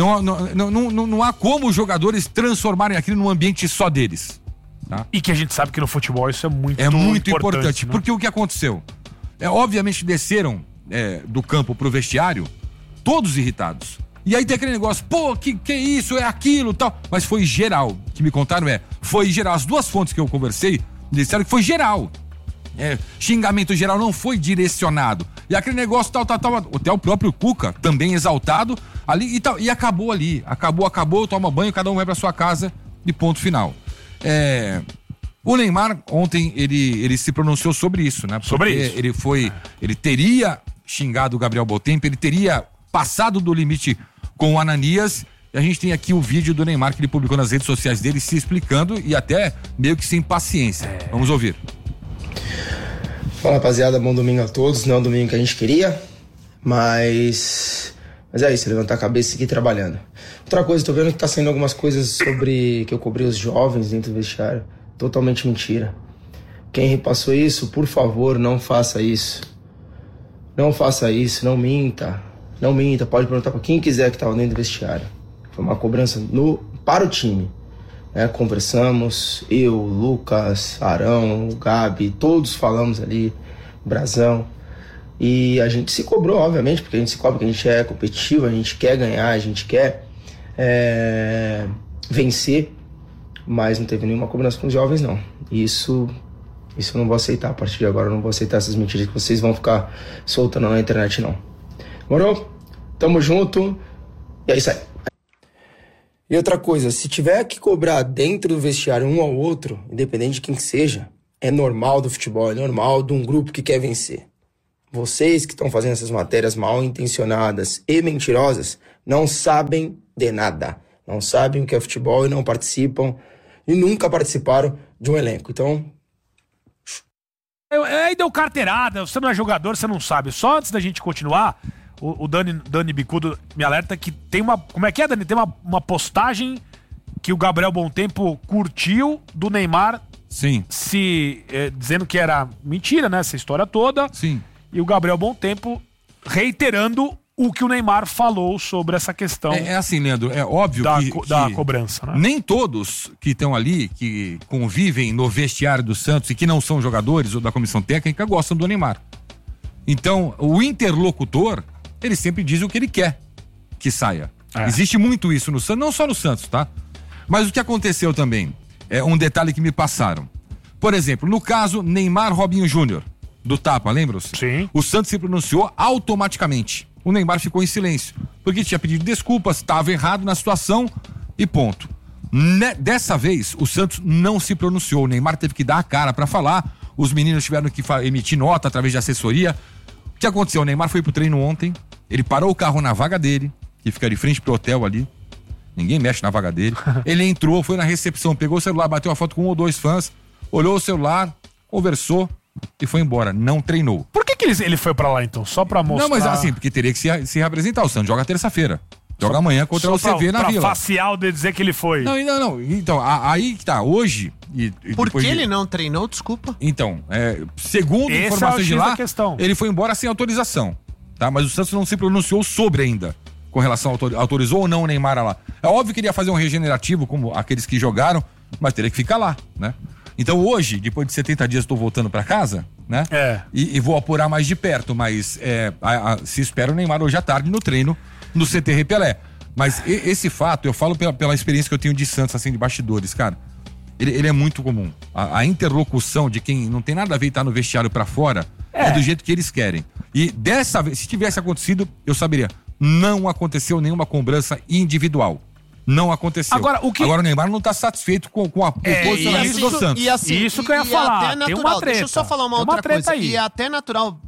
Não há como os jogadores transformarem aquilo num ambiente só deles. Tá? E que a gente sabe que no futebol isso é muito importante. Né? Porque o que aconteceu? Obviamente desceram do campo pro vestiário todos irritados. E aí tem aquele negócio, que isso, é aquilo, tal. Mas foi geral. O que me contaram foi geral. As 2 fontes que eu conversei disseram que foi geral. Xingamento geral, não foi direcionado. E aquele negócio tal. Até o próprio Cuca, também exaltado, ali e tal. E acabou ali. Acabou, toma banho, cada um vai pra sua casa e ponto final. O Neymar, ontem, ele se pronunciou sobre isso, né? Sobre isso. Ele teria xingado o Gabriel Bontempo, ele teria passado do limite com o Ananias. E a gente tem aqui o vídeo do Neymar que ele publicou nas redes sociais dele se explicando e até meio que sem paciência. Vamos ouvir. Fala, rapaziada, bom domingo a todos. Não é o domingo que a gente queria, mas é isso, levantar a cabeça e seguir trabalhando. Outra coisa, tô vendo que tá saindo algumas coisas sobre que eu cobri os jovens dentro do vestiário. Totalmente mentira. Quem repassou isso, por favor, não faça isso. Não faça isso, não minta. Não minta, pode perguntar para quem quiser que estava dentro do vestiário. Foi uma cobrança para o time. Conversamos, eu, Lucas, Arão, o Gabi, todos falamos ali, Brazão. E a gente se cobrou, obviamente, porque a gente se cobra, porque a gente é competitivo, a gente quer ganhar, a gente quer vencer. Mas não teve nenhuma cobrança com os jovens, não. Isso eu não vou aceitar. A partir de agora eu não vou aceitar essas mentiras que vocês vão ficar soltando na internet, não. Morou? Tamo junto. E é isso aí. E outra coisa, se tiver que cobrar dentro do vestiário um ao outro, independente de quem que seja, é normal do futebol, é normal de um grupo que quer vencer. Vocês que estão fazendo essas matérias mal intencionadas e mentirosas não sabem de nada. Não sabem o que é futebol e não participam e nunca participaram de um elenco. Então... Aí deu carteirada, você não é jogador, você não sabe. Só antes da gente continuar, o Dani Bicudo me alerta que tem uma... Como é que é, Dani? Tem uma postagem que o Gabriel Bontempo curtiu do Neymar. Sim. Dizendo que era mentira, né? Essa história toda. Sim. E o Gabriel Bontempo reiterando o que o Neymar falou sobre essa questão. É assim, Leandro, é óbvio da cobrança, né? Nem todos que estão ali, que convivem no vestiário do Santos e que não são jogadores ou da comissão técnica, gostam do Neymar. Então, o interlocutor, ele sempre diz o que ele quer que saia. Existe muito isso no Santos, não só no Santos, tá? Mas o que aconteceu também, é um detalhe que me passaram. Por exemplo, no caso Neymar Robinho Júnior, do Tapa, lembram-se? Sim. O Santos se pronunciou automaticamente. O Neymar ficou em silêncio, porque tinha pedido desculpas, estava errado na situação e ponto. Dessa vez, o Santos não se pronunciou. O Neymar teve que dar a cara para falar, os meninos tiveram que emitir nota através de assessoria. O que aconteceu? O Neymar foi pro treino ontem, ele parou o carro na vaga dele, que fica de frente pro hotel ali, ninguém mexe na vaga dele. Ele entrou, foi na recepção, pegou o celular, bateu uma foto com um ou dois fãs, olhou o celular, conversou e foi embora, não treinou. Por que ele foi pra lá então? Só pra mostrar? Não, mas assim, porque teria que se reapresentar. O Santos joga terça-feira. Joga amanhã contra o CV na Vila. Facial de dizer que ele foi. Não. Então, aí que tá, hoje... Por que ele não treinou, desculpa? Então, segundo informações de lá, ele foi embora sem autorização, tá? Mas o Santos não se pronunciou sobre ainda, com relação a autorizou ou não o Neymar lá. É óbvio que ele ia fazer um regenerativo, como aqueles que jogaram, mas teria que ficar lá, né? Então hoje, depois de 70 dias, estou voltando para casa, né? E vou apurar mais de perto, mas se espera o Neymar hoje à tarde no treino no CT Pelé. Mas esse fato, eu falo pela experiência que eu tenho de Santos, assim, de bastidores, cara. Ele é muito comum. A interlocução de quem não tem nada a ver e tá no vestiário para fora é do jeito que eles querem. E dessa vez, se tivesse acontecido, eu saberia. Não aconteceu nenhuma cobrança individual. Não aconteceu. Agora o Neymar não tá satisfeito com o posicionamento do Santos. Isso que eu ia falar. Tem uma treta. Deixa eu só falar uma outra coisa. Aí. E é até natural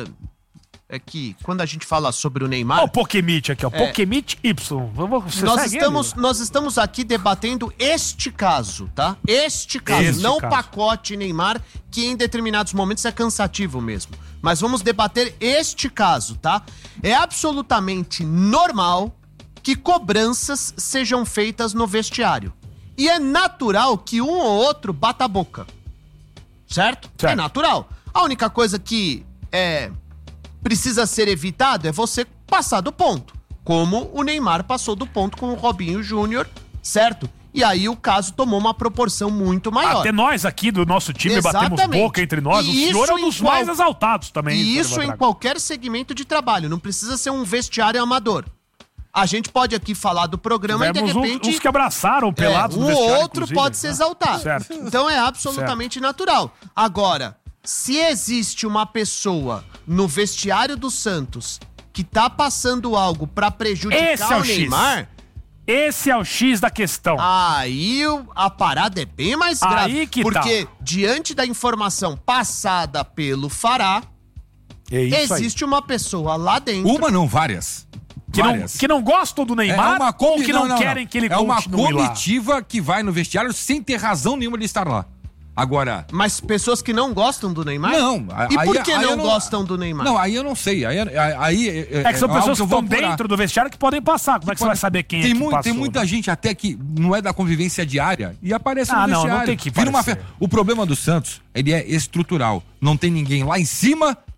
que quando a gente fala sobre o Neymar... Olha o Pokemit aqui, ó. Pokemit Y. Nós estamos aqui debatendo este caso, tá? Este caso. Não o pacote Neymar, que em determinados momentos é cansativo mesmo. Mas vamos debater este caso, tá? É absolutamente normal que cobranças sejam feitas no vestiário. E é natural que um ou outro bata a boca. Certo? É natural. A única coisa que precisa ser evitado é você passar do ponto. Como o Neymar passou do ponto com o Robinho Júnior, certo? E aí o caso tomou uma proporção muito maior. Até nós aqui do nosso time batemos boca entre nós. O senhor é um dos mais exaltados também. E isso em qualquer segmento de trabalho. Não precisa ser um vestiário amador. A gente pode aqui falar do programa e de repente... uns que abraçaram pelados no vestiário, outro pode se exaltar. Certo. Então é absolutamente natural. Agora, se existe uma pessoa no vestiário do Santos que tá passando algo pra prejudicar o Neymar... Esse é o X da questão. Aí a parada é bem mais grave. Porque diante da informação passada pelo Fará, existe uma pessoa lá dentro... Uma não, várias. Que não gostam do Neymar ou que não querem que ele continue lá? É uma comitiva que vai no vestiário sem ter razão nenhuma de estar lá. Agora... Mas pessoas que não gostam do Neymar? Não. E por que não gostam do Neymar? Não, aí eu não sei. Que são pessoas que estão dentro do vestiário que podem passar. Como é que você vai saber quem que passou? Tem muita gente até que não é da convivência diária e aparece no vestiário. Não tem que aparecer. O problema do Santos, ele é estrutural. Não tem ninguém lá em cima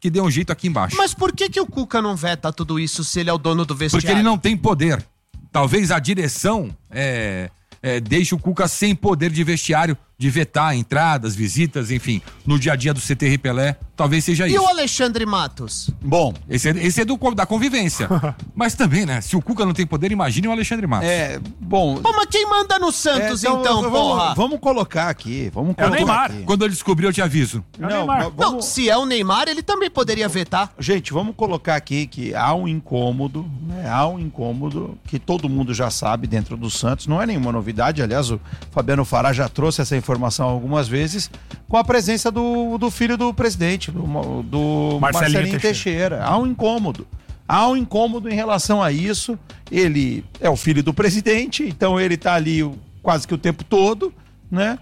que dê um jeito aqui embaixo. Mas por que o Cuca não veta tudo isso se ele é o dono do vestiário? Porque ele não tem poder. Talvez a direção deixe o Cuca sem poder de vestiário, de vetar entradas, visitas, enfim, no dia a dia do CT Ripelé, talvez seja isso. E o Alexandre Matos? Bom, esse é da convivência. Mas também, né, se o Cuca não tem poder, imagine o Alexandre Matos. Bom... Pô, mas quem manda no Santos, porra? Vamos colocar aqui, É o Neymar. Quando eu descobrir, eu te aviso. Não, se é o Neymar, ele também poderia vetar. Gente, vamos colocar aqui que há um incômodo, né? Há um incômodo que todo mundo já sabe dentro do Santos, não é nenhuma novidade, aliás, o Fabiano Fará já trouxe essa informação algumas vezes, com a presença do filho do presidente, do Marcelinho Teixeira. Há um incômodo. Há um incômodo em relação a isso. Ele é o filho do presidente, então ele tá ali quase que o tempo todo, né?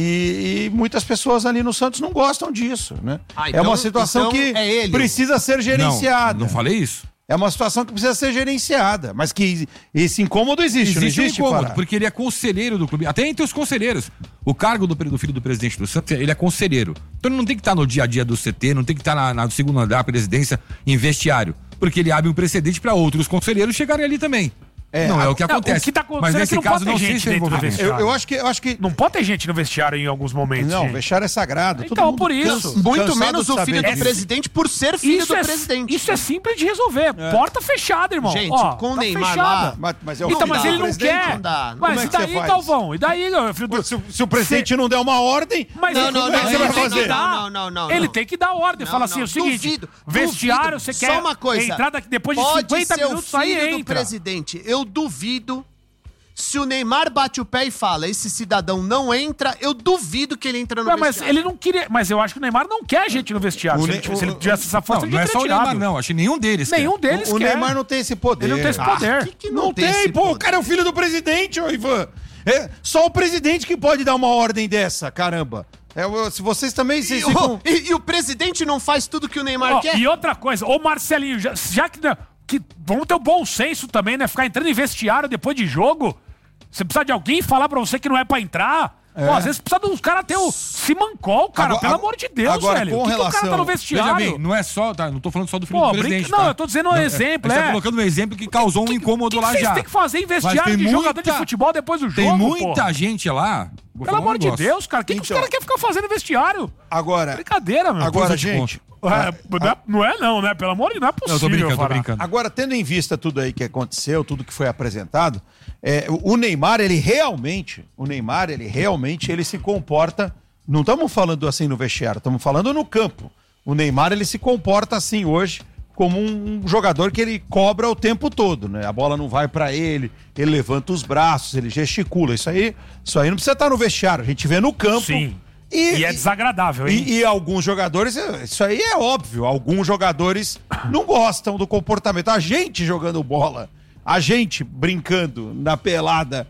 E muitas pessoas ali no Santos não gostam disso, né? É uma situação que precisa ser gerenciada. Não falei isso. É uma situação que precisa ser gerenciada, mas que esse incômodo existe, não existe, um incômodo, Fará? porque ele é conselheiro do clube, até entre os conselheiros. O cargo do filho do presidente do Santos, ele é conselheiro. Então ele não tem que estar no dia a dia do CT, não tem que estar na segundo andar da presidência em vestiário, porque ele abre um precedente para outros conselheiros chegarem ali também. Não é o que acontece. O que tá acontecendo mas nesse caso não sei gente se é dentro do vestiário. Eu acho que não pode ter gente no vestiário em alguns momentos. Não, o gente. vestiário é sagrado. Então, por isso. Muito menos o filho do presidente por ser filho do presidente. Isso é simples de resolver. Porta fechada, irmão. Gente, ó, com o tá Neymar fechada. lá... Mas é o então, filho mas ele do não quer. Não dá. Mas Como é e que daí, você faz? Galvão? E daí, filho do... Se o presidente não der uma ordem, mas como é que você vai fazer? Não. Ele tem que dar ordem. Fala assim, o seguinte, vestiário, você quer só uma coisa. Entrar depois de 50 minutos, aí entra. Do presidente, eu duvido... Se o Neymar bate o pé e fala, esse cidadão não entra, eu duvido que ele entra no vestiário. Mas ele não queria. Mas eu acho que o Neymar não quer gente no vestiário. Se ele tivesse essa força, ele não ia é só o Neymar, não. Acho que nenhum deles Nenhum deles o quer. O Neymar não tem esse poder. Ele não tem esse poder. Que não tem, pô. O cara é o filho do presidente, ô Ivan. É só o presidente que pode dar uma ordem dessa, caramba. Se vocês também... E o presidente não faz tudo que o Neymar quer? E outra coisa, ô Marcelinho, já que vamos ter o bom senso também, né? Ficar entrando em vestiário depois de jogo... Você precisa de alguém falar pra você que não é pra entrar? Pô, às vezes precisa dos caras ter o Simancol, cara. Pelo amor de Deus, velho. Com relação... o cara tá no vestiário? Veja bem, não é só... Tá, não tô falando só do filho do presidente, Não, eu tô dizendo um exemplo, Você tá colocando um exemplo que causou um incômodo lá já. Vocês têm que fazer em vestiário de jogador de futebol depois do jogo, Tem muita gente lá... Pelo amor de Deus, cara. O que os caras querem ficar fazendo em vestiário? Agora... Brincadeira, meu. Agora, gente... Não, né? Pelo amor de Deus, não é possível. Eu tô brincando. Agora, tendo em vista tudo aí que aconteceu, tudo que foi apresentado, o Neymar, ele realmente ele se comporta, não estamos falando assim no vestiário, estamos falando no campo. O Neymar, ele se comporta assim hoje, como um jogador que ele cobra o tempo todo, né? A bola não vai pra ele levanta os braços, ele gesticula. Isso aí não precisa estar no vestiário, a gente vê no campo. Sim. E é desagradável, hein? E alguns jogadores, isso aí é óbvio, alguns jogadores não gostam do comportamento. A gente jogando bola, a gente brincando na pelada,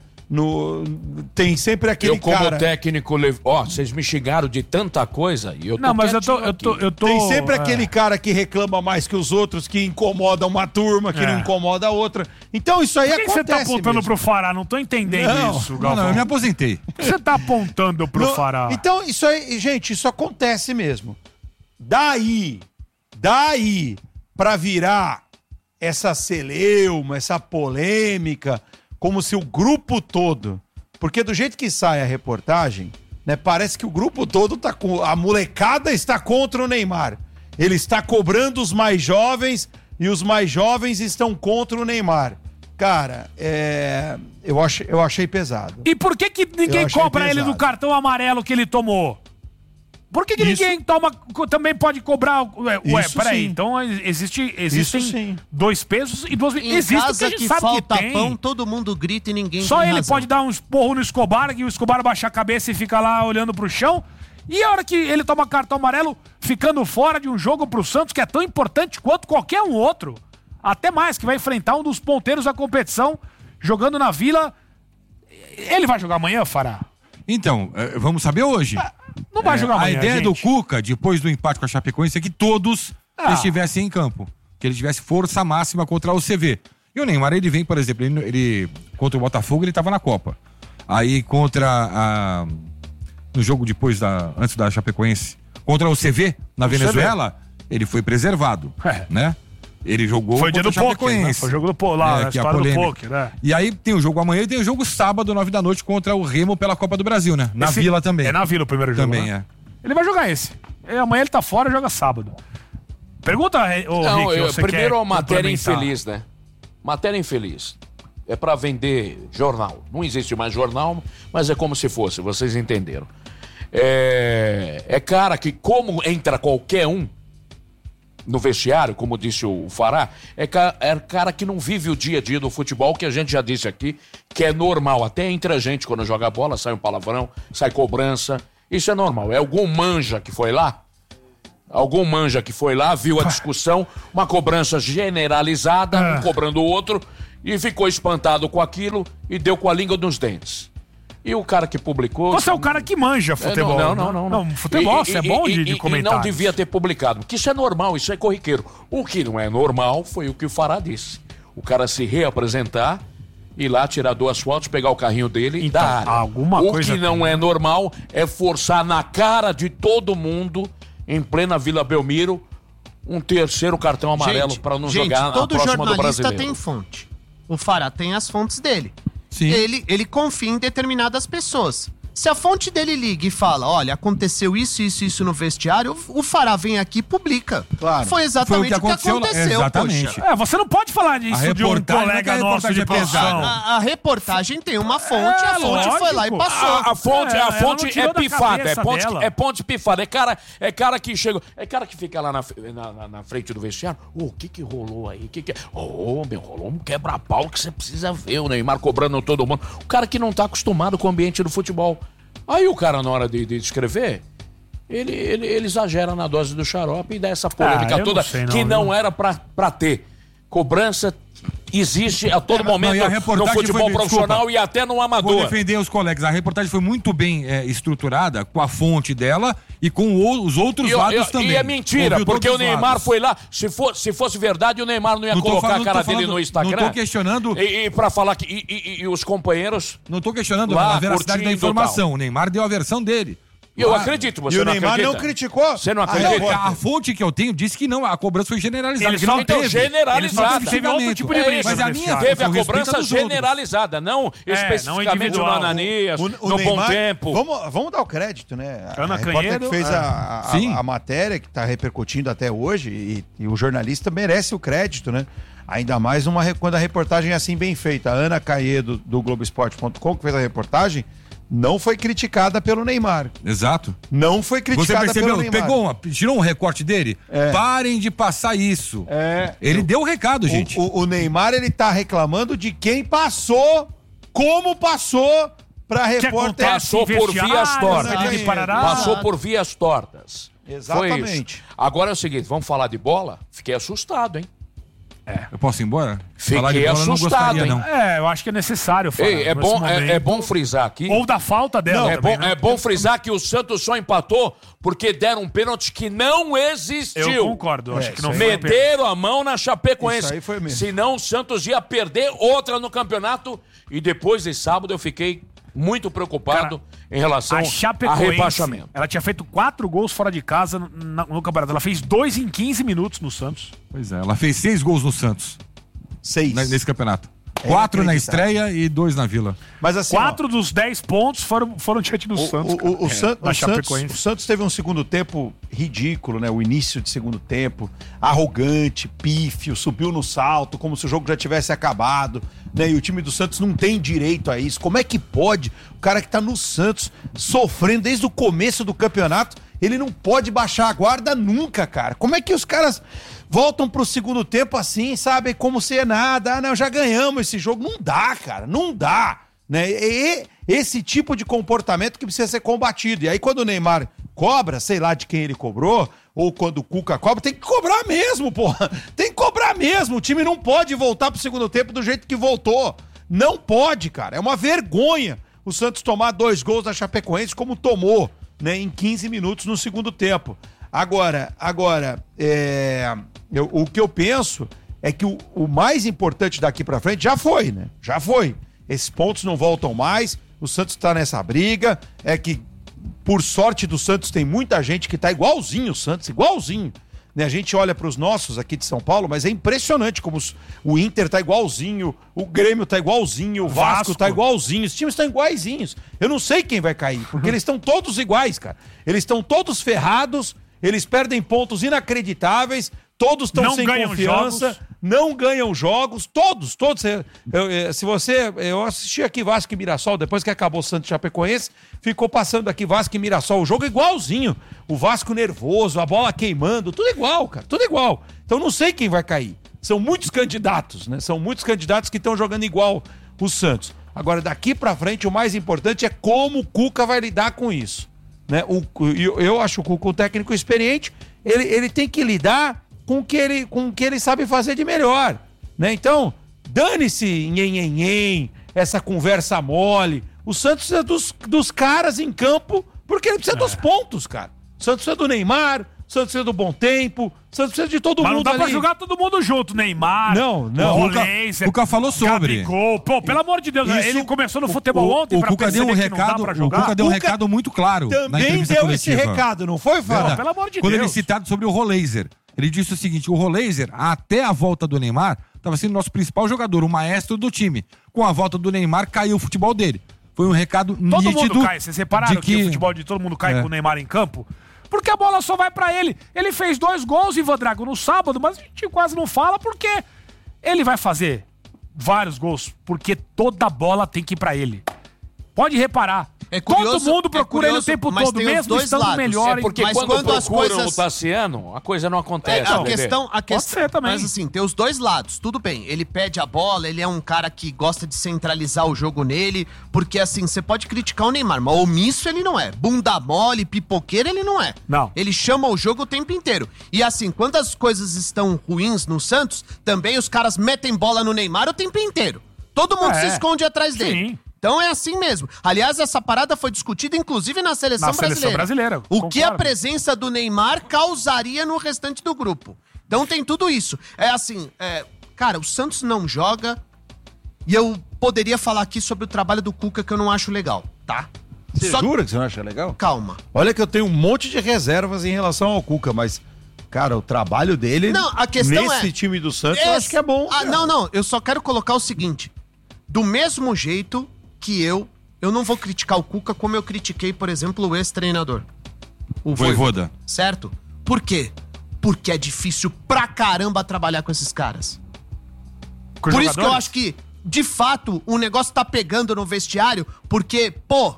tem sempre aquele cara... Eu como técnico, vocês me xingaram de tanta coisa e eu tô... Não, mas eu tô... Tem sempre aquele cara que reclama mais que os outros, que incomoda uma turma, que não incomoda a outra. Então isso aí acontece. Por que você tá apontando mesmo pro Fará? Não tô entendendo isso, Galvão. Não, eu me aposentei. Por que você tá apontando pro Fará? Então isso aí, gente, isso acontece mesmo. Daí pra virar essa celeuma, essa polêmica... Como se o grupo todo... Porque do jeito que sai a reportagem, né, parece que o grupo todo tá com... A molecada está contra o Neymar. Ele está cobrando os mais jovens e os mais jovens estão contra o Neymar. Cara, eu achei pesado. E por que ninguém cobra ele do cartão amarelo que ele tomou? Por que ninguém também pode cobrar? Peraí, então existem dois pesos e duas... Existe porque a gente sabe falta que tem. Pão, todo mundo grita e ninguém Só tem ele razão. pode dar um esporro no Escobar, e o Escobar baixa a cabeça e fica lá olhando pro chão. E a hora que ele toma cartão amarelo, ficando fora de um jogo pro Santos, que é tão importante quanto qualquer um outro. Até mais, que vai enfrentar um dos ponteiros da competição, jogando na Vila. Ele vai jogar amanhã, Fará? Então, vamos saber hoje. Não vai jogar amanhã, a ideia gente. do Cuca, depois do empate com a Chapecoense, é que todos estivessem em campo. Que ele tivesse força máxima contra o CV. E o Neymar, ele vem, por exemplo, ele contra o Botafogo, ele estava na Copa. Aí no jogo antes da Chapecoense, contra o CV, na Venezuela, ele foi preservado, né? Ele jogou foi dia do poker, né? Foi o jogo do lá, a história do poker, né? E aí tem o jogo amanhã e tem o jogo sábado, 9 da noite, contra o Remo pela Copa do Brasil, né? Na Vila também. É na Vila o primeiro jogo, também, né? Ele vai jogar esse. Amanhã ele tá fora e joga sábado. Pergunta, Rick, primeiro a matéria infeliz, né? Matéria infeliz. É pra vender jornal. Não existe mais jornal, mas é como se fosse, vocês entenderam. É cara que, como entra qualquer um no vestiário, como disse o Fará, é cara que não vive o dia a dia do futebol, que a gente já disse aqui, que é normal. Até entre a gente, quando joga bola, sai um palavrão, sai cobrança. Isso é normal. É algum manja que foi lá, viu a discussão, uma cobrança generalizada, um cobrando o outro, e ficou espantado com aquilo e deu com a língua nos dentes. E o cara que publicou... Você é o cara que manja futebol. Não. Futebol, você é bom de comentar. E não devia ter publicado, porque isso é normal, isso é corriqueiro. O que não é normal foi o que o Fará disse. O cara se reapresentar, ir lá, tirar 2 fotos, pegar o carrinho dele e dar. O que não é normal é forçar na cara de todo mundo, em plena Vila Belmiro, um terceiro cartão amarelo para não jogar a próxima do Brasileiro. Todo jornalista tem fonte. O Fará tem as fontes dele. Sim. Ele confia em determinadas pessoas. Se a fonte dele liga e fala, olha, aconteceu isso no vestiário, o Fará vem aqui e publica. Claro. Foi exatamente o que aconteceu. Exatamente. Poxa. Você não pode falar disso de um colega nosso de profissão. A reportagem tem uma fonte, a fonte foi lá e passou. A fonte é pifada, é ponte pifada. É cara que chega, é cara que fica lá na frente do vestiário. O que rolou aí? Rolou um quebra-pau que você precisa ver, o Neymar cobrando todo mundo. O cara que não tá acostumado com o ambiente do futebol. Aí o cara, na hora de escrever, ele exagera na dose do xarope e dá essa polêmica toda que não era pra ter. Cobrança existe a todo momento no futebol profissional e até no amador. Vou defender os colegas. A reportagem foi muito bem estruturada, com a fonte dela e com os outros lados também. E é mentira, porque o Neymar foi lá. Se fosse verdade, o Neymar não ia colocar a cara dele no Instagram. Não tô questionando. E pra falar que. E os companheiros. Não tô questionando a veracidade da informação. O Neymar deu a versão dele. Eu acredito, você não acredita? E o Neymar não criticou. Você não acredita? A fonte que eu tenho disse que não, a cobrança foi generalizada. Ele não teve. Generalizada. Teve outro tipo de briga. Mas a minha teve a cobrança generalizada, não especificamente no Ananias, no Bom Tempo. Vamos dar o crédito, né? Ana repórter que fez a matéria, que está repercutindo até hoje, e o jornalista merece o crédito, né? Ainda mais quando a reportagem é assim bem feita. A Ana Caedo, do Globoesporte.com, que fez a reportagem, não foi criticada pelo Neymar. Exato. Não foi criticada pelo Neymar. Tirou um recorte dele? Parem de passar isso. Ele deu o recado, gente. O Neymar, ele tá reclamando de quem passou, como passou pra repórter. Passou por vias tortas. Passou por vias tortas. Exatamente. Agora é o seguinte, vamos falar de bola? Fiquei assustado, hein? Eu posso ir embora? Fiquei assustado, hein? Eu acho que é necessário falar. É bom frisar aqui. Ou da falta dela. É bom frisar que o Santos só empatou porque deram um pênalti que não existiu. Eu concordo. Acho que não meteram a mão na Chapecoense. Isso aí foi mesmo. Senão o Santos ia perder outra no campeonato. E depois de sábado eu fiquei muito preocupado em relação a rebaixamento. Ela tinha feito 4 gols fora de casa no campeonato. Ela fez 2 em 15 minutos no Santos. Pois é, ela fez 6 gols no Santos. 6. Nesse campeonato. 4 na estreia e 2 na Vila. Mas assim, 4 dos 10 pontos foram diante do Santos. O Santos teve um segundo tempo ridículo, né? O início de segundo tempo, arrogante, pífio, subiu no salto, como se o jogo já tivesse acabado, né? E o time do Santos não tem direito a isso. Como é que pode o cara que tá no Santos sofrendo desde o começo do campeonato, ele não pode baixar a guarda nunca, cara? Como é que os caras voltam pro segundo tempo assim, sabe? Como se é nada. Não, já ganhamos esse jogo. Não dá, cara. Não dá. Né? É esse tipo de comportamento que precisa ser combatido. E aí quando o Neymar cobra, sei lá de quem ele cobrou, ou quando o Cuca cobra, tem que cobrar mesmo, porra. Tem que cobrar mesmo. O time não pode voltar pro segundo tempo do jeito que voltou. Não pode, cara. É uma vergonha o Santos tomar 2 gols da Chapecoense como tomou, né, em 15 minutos no segundo tempo. Agora, o que eu penso é que o mais importante daqui pra frente já foi, né? Já foi. Esses pontos não voltam mais, o Santos tá nessa briga, é que, por sorte do Santos, tem muita gente que tá igualzinho o Santos, igualzinho. né? A gente olha para os nossos aqui de São Paulo, mas é impressionante como o Inter tá igualzinho, o Grêmio tá igualzinho, o Vasco tá igualzinho, os times estão iguaizinhos. Eu não sei quem vai cair, porque eles estão todos iguais, cara. Eles estão todos ferrados, eles perdem pontos inacreditáveis, todos estão sem confiança, não ganham jogos, todos. Eu assisti aqui Vasco e Mirassol, depois que acabou o Santos Chapecoense, ficou passando aqui Vasco e Mirassol, o jogo é igualzinho, o Vasco nervoso, a bola queimando, tudo igual, cara, tudo igual. Então não sei quem vai cair, são muitos candidatos, né? São muitos candidatos que estão jogando igual o Santos. Agora, daqui pra frente, o mais importante é como o Cuca vai lidar com isso, né? Eu acho o Cuca um técnico experiente, ele tem que lidar com o que ele sabe fazer de melhor, né? Então, dane-se nhenhenhen, essa conversa mole. O Santos é dos caras em campo, porque ele precisa dos pontos, cara. O Santos é do Neymar, o Santos precisa do Bom Tempo, o Santos precisa de todo mundo ali. Mas não dá pra jogar todo mundo junto, Neymar, não. O Cuca falou sobre. Gabigol. Pô, pelo amor de Deus, ele começou no futebol ontem pra perceber que não dá pra jogar. O Cuca deu um recado muito claro na também entrevista deu coletiva. esse recado, não foi, Fara? Pelo amor de Quando Deus. ele citado sobre o Roleiser. Ele disse o seguinte, o Roleiser, até a volta do Neymar, estava sendo nosso principal jogador, o maestro do time. Com a volta do Neymar, caiu o futebol dele. Foi um recado nítido. Todo mundo cai, vocês repararam que o futebol de todo mundo cai com o Neymar em campo? Porque a bola só vai pra ele. Ele fez 2 gols, Ivan Drago, no sábado, mas a gente quase não fala porque ele vai fazer vários gols, porque toda bola tem que ir pra ele. Pode reparar. Todo mundo procura ele o tempo todo, mesmo estando melhor. Porque mas quando as procuram coisas... o Tassiano, a coisa não acontece. A questão Pode ser também. Mas assim, tem os dois lados. Tudo bem, ele pede a bola, ele é um cara que gosta de centralizar o jogo nele, porque assim, você pode criticar o Neymar, mas omisso ele não é. Bunda mole, pipoqueiro ele não é. Não. Ele chama o jogo o tempo inteiro. E assim, quando as coisas estão ruins no Santos, também os caras metem bola no Neymar o tempo inteiro. Todo mundo se esconde atrás dele. Sim. Então é assim mesmo. Aliás, essa parada foi discutida inclusive na seleção brasileira. O que a presença do Neymar causaria no restante do grupo. Então tem tudo isso. É assim, cara, o Santos não joga e eu poderia falar aqui sobre o trabalho do Cuca que eu não acho legal, tá? Você jura que você não acha legal? Calma. Olha que eu tenho um monte de reservas em relação ao Cuca, mas... Cara, o trabalho dele não, a questão nesse time do Santos eu acho que é bom. Não, eu só quero colocar o seguinte. Do mesmo jeito que eu não vou criticar o Cuca como eu critiquei, por exemplo, o ex-treinador. O Vojvoda. Certo? Por quê? Porque é difícil pra caramba trabalhar com esses caras. Por isso que eu acho que, de fato, o negócio tá pegando no vestiário, porque, pô,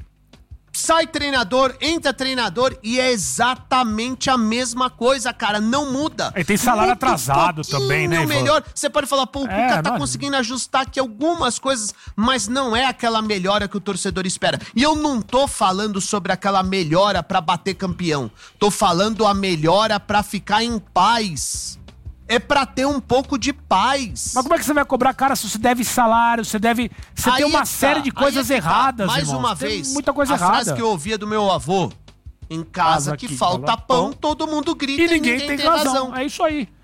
sai treinador, entra treinador e é exatamente a mesma coisa, cara. Não muda. E tem salário atrasado também, né, Ivan? Melhor. Você pode falar, pô, o Cuca tá conseguindo ajustar aqui algumas coisas, mas não é aquela melhora que o torcedor espera. E eu não tô falando sobre aquela melhora pra bater campeão. Tô falando a melhora pra ficar em paz. É pra ter um pouco de paz. Mas como é que você vai cobrar, cara, se você deve salário, você tem uma série de coisas erradas, Mais irmão. uma Tem vez, muita coisa a errada. frase que eu ouvia do meu avô, em casa que falta pão, todo mundo grita e ninguém tem razão. É isso aí.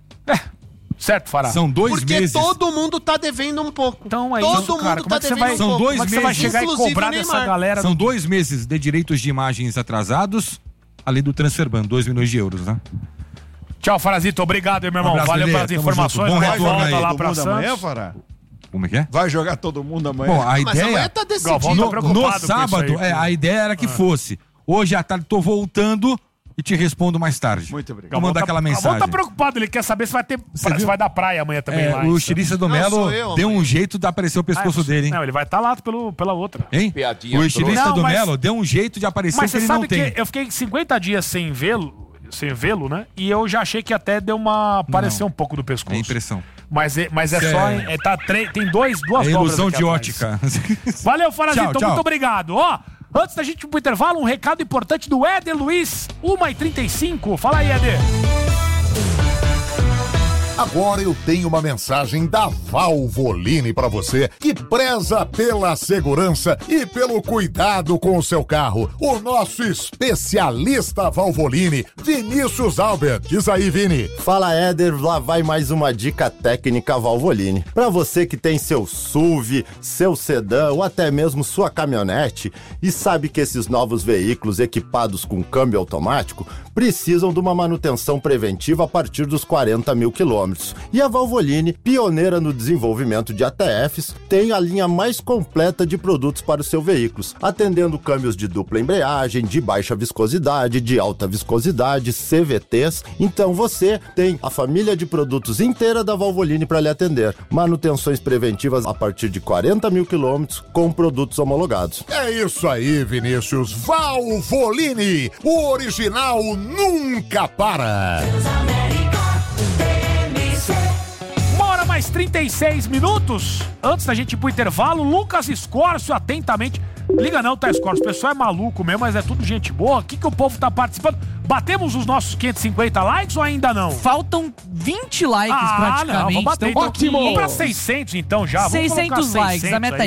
Certo, Fará? São 2 meses. Porque todo mundo tá devendo um pouco. Então é todo isso, mundo cara. Como é que você vai, São 2 meses. Você vai chegar Inclusive e cobrar o dessa Neymar. galera? São 2 meses de direitos de imagens atrasados, além do Transferban, 2 milhões de euros, né? Tchau, Farazito. Obrigado, meu irmão. abraço, Valeu Lelê. pelas Tamo informações. junto. Bom Vai retorno volta aí. lá Todo pra mundo amanhã, Santos. Fará? Como é que é? Vai jogar todo mundo amanhã. Bom, a Mas ideia... amanhã tá decidido. Galvão tá No preocupado com sábado, isso aí. a ideia era que fosse. Hoje à tarde tô voltando e te respondo mais tarde. Muito obrigado. Vou mandar aquela Galvão mensagem. tá preocupado. Ele quer saber se vai dar praia amanhã também lá. O estilista do Melo sou eu, deu amanhã. um jeito de aparecer o pescoço dele, hein? Não, ele vai estar lá pela outra. Hein? Piadinha O estilista trouxa. do Não, mas- Melo deu um jeito de aparecer Mas que você ele não sabe tem. que eu fiquei 50 dias sem vê-lo, né? E eu já achei que até deu uma... Apareceu um pouco do pescoço. É impressão. Mas é só... tem duas É dobras ilusão aqui de atrás. ótica. Valeu, Farazito. Tchau, tchau. Muito obrigado. Ó, antes da gente ir pro intervalo, um recado importante do Éder Luiz, 1h35. Fala aí, Éder. Agora eu tenho uma mensagem da Valvoline para você que preza pela segurança e pelo cuidado com o seu carro. O nosso especialista Valvoline, Vinícius Albert. Diz aí, Vini. Fala, Éder, lá vai mais uma dica técnica Valvoline. Para você que tem seu SUV, seu sedã ou até mesmo sua caminhonete e sabe que esses novos veículos equipados com câmbio automático precisam de uma manutenção preventiva a partir dos 40 mil quilômetros. E a Valvoline, pioneira no desenvolvimento de ATFs, tem a linha mais completa de produtos para os seus veículos, atendendo câmbios de dupla embreagem, de baixa viscosidade, de alta viscosidade, CVTs. Então você tem a família de produtos inteira da Valvoline para lhe atender. Manutenções preventivas a partir de 40 mil quilômetros com produtos homologados. É isso aí, Vinícius. Valvoline, o original nunca para. Bora, mais 36 minutos. Antes da gente ir pro intervalo, Lucas Escórcio, atentamente. Liga não, tá, Escórcio? O pessoal é maluco mesmo, mas é tudo gente boa. O que o povo tá participando? Batemos os nossos 550 likes ou ainda não? Faltam 20 likes praticamente. Não, vamos bater. Então, ótimo! Vamos pra 600 então já. 600 likes, a meta é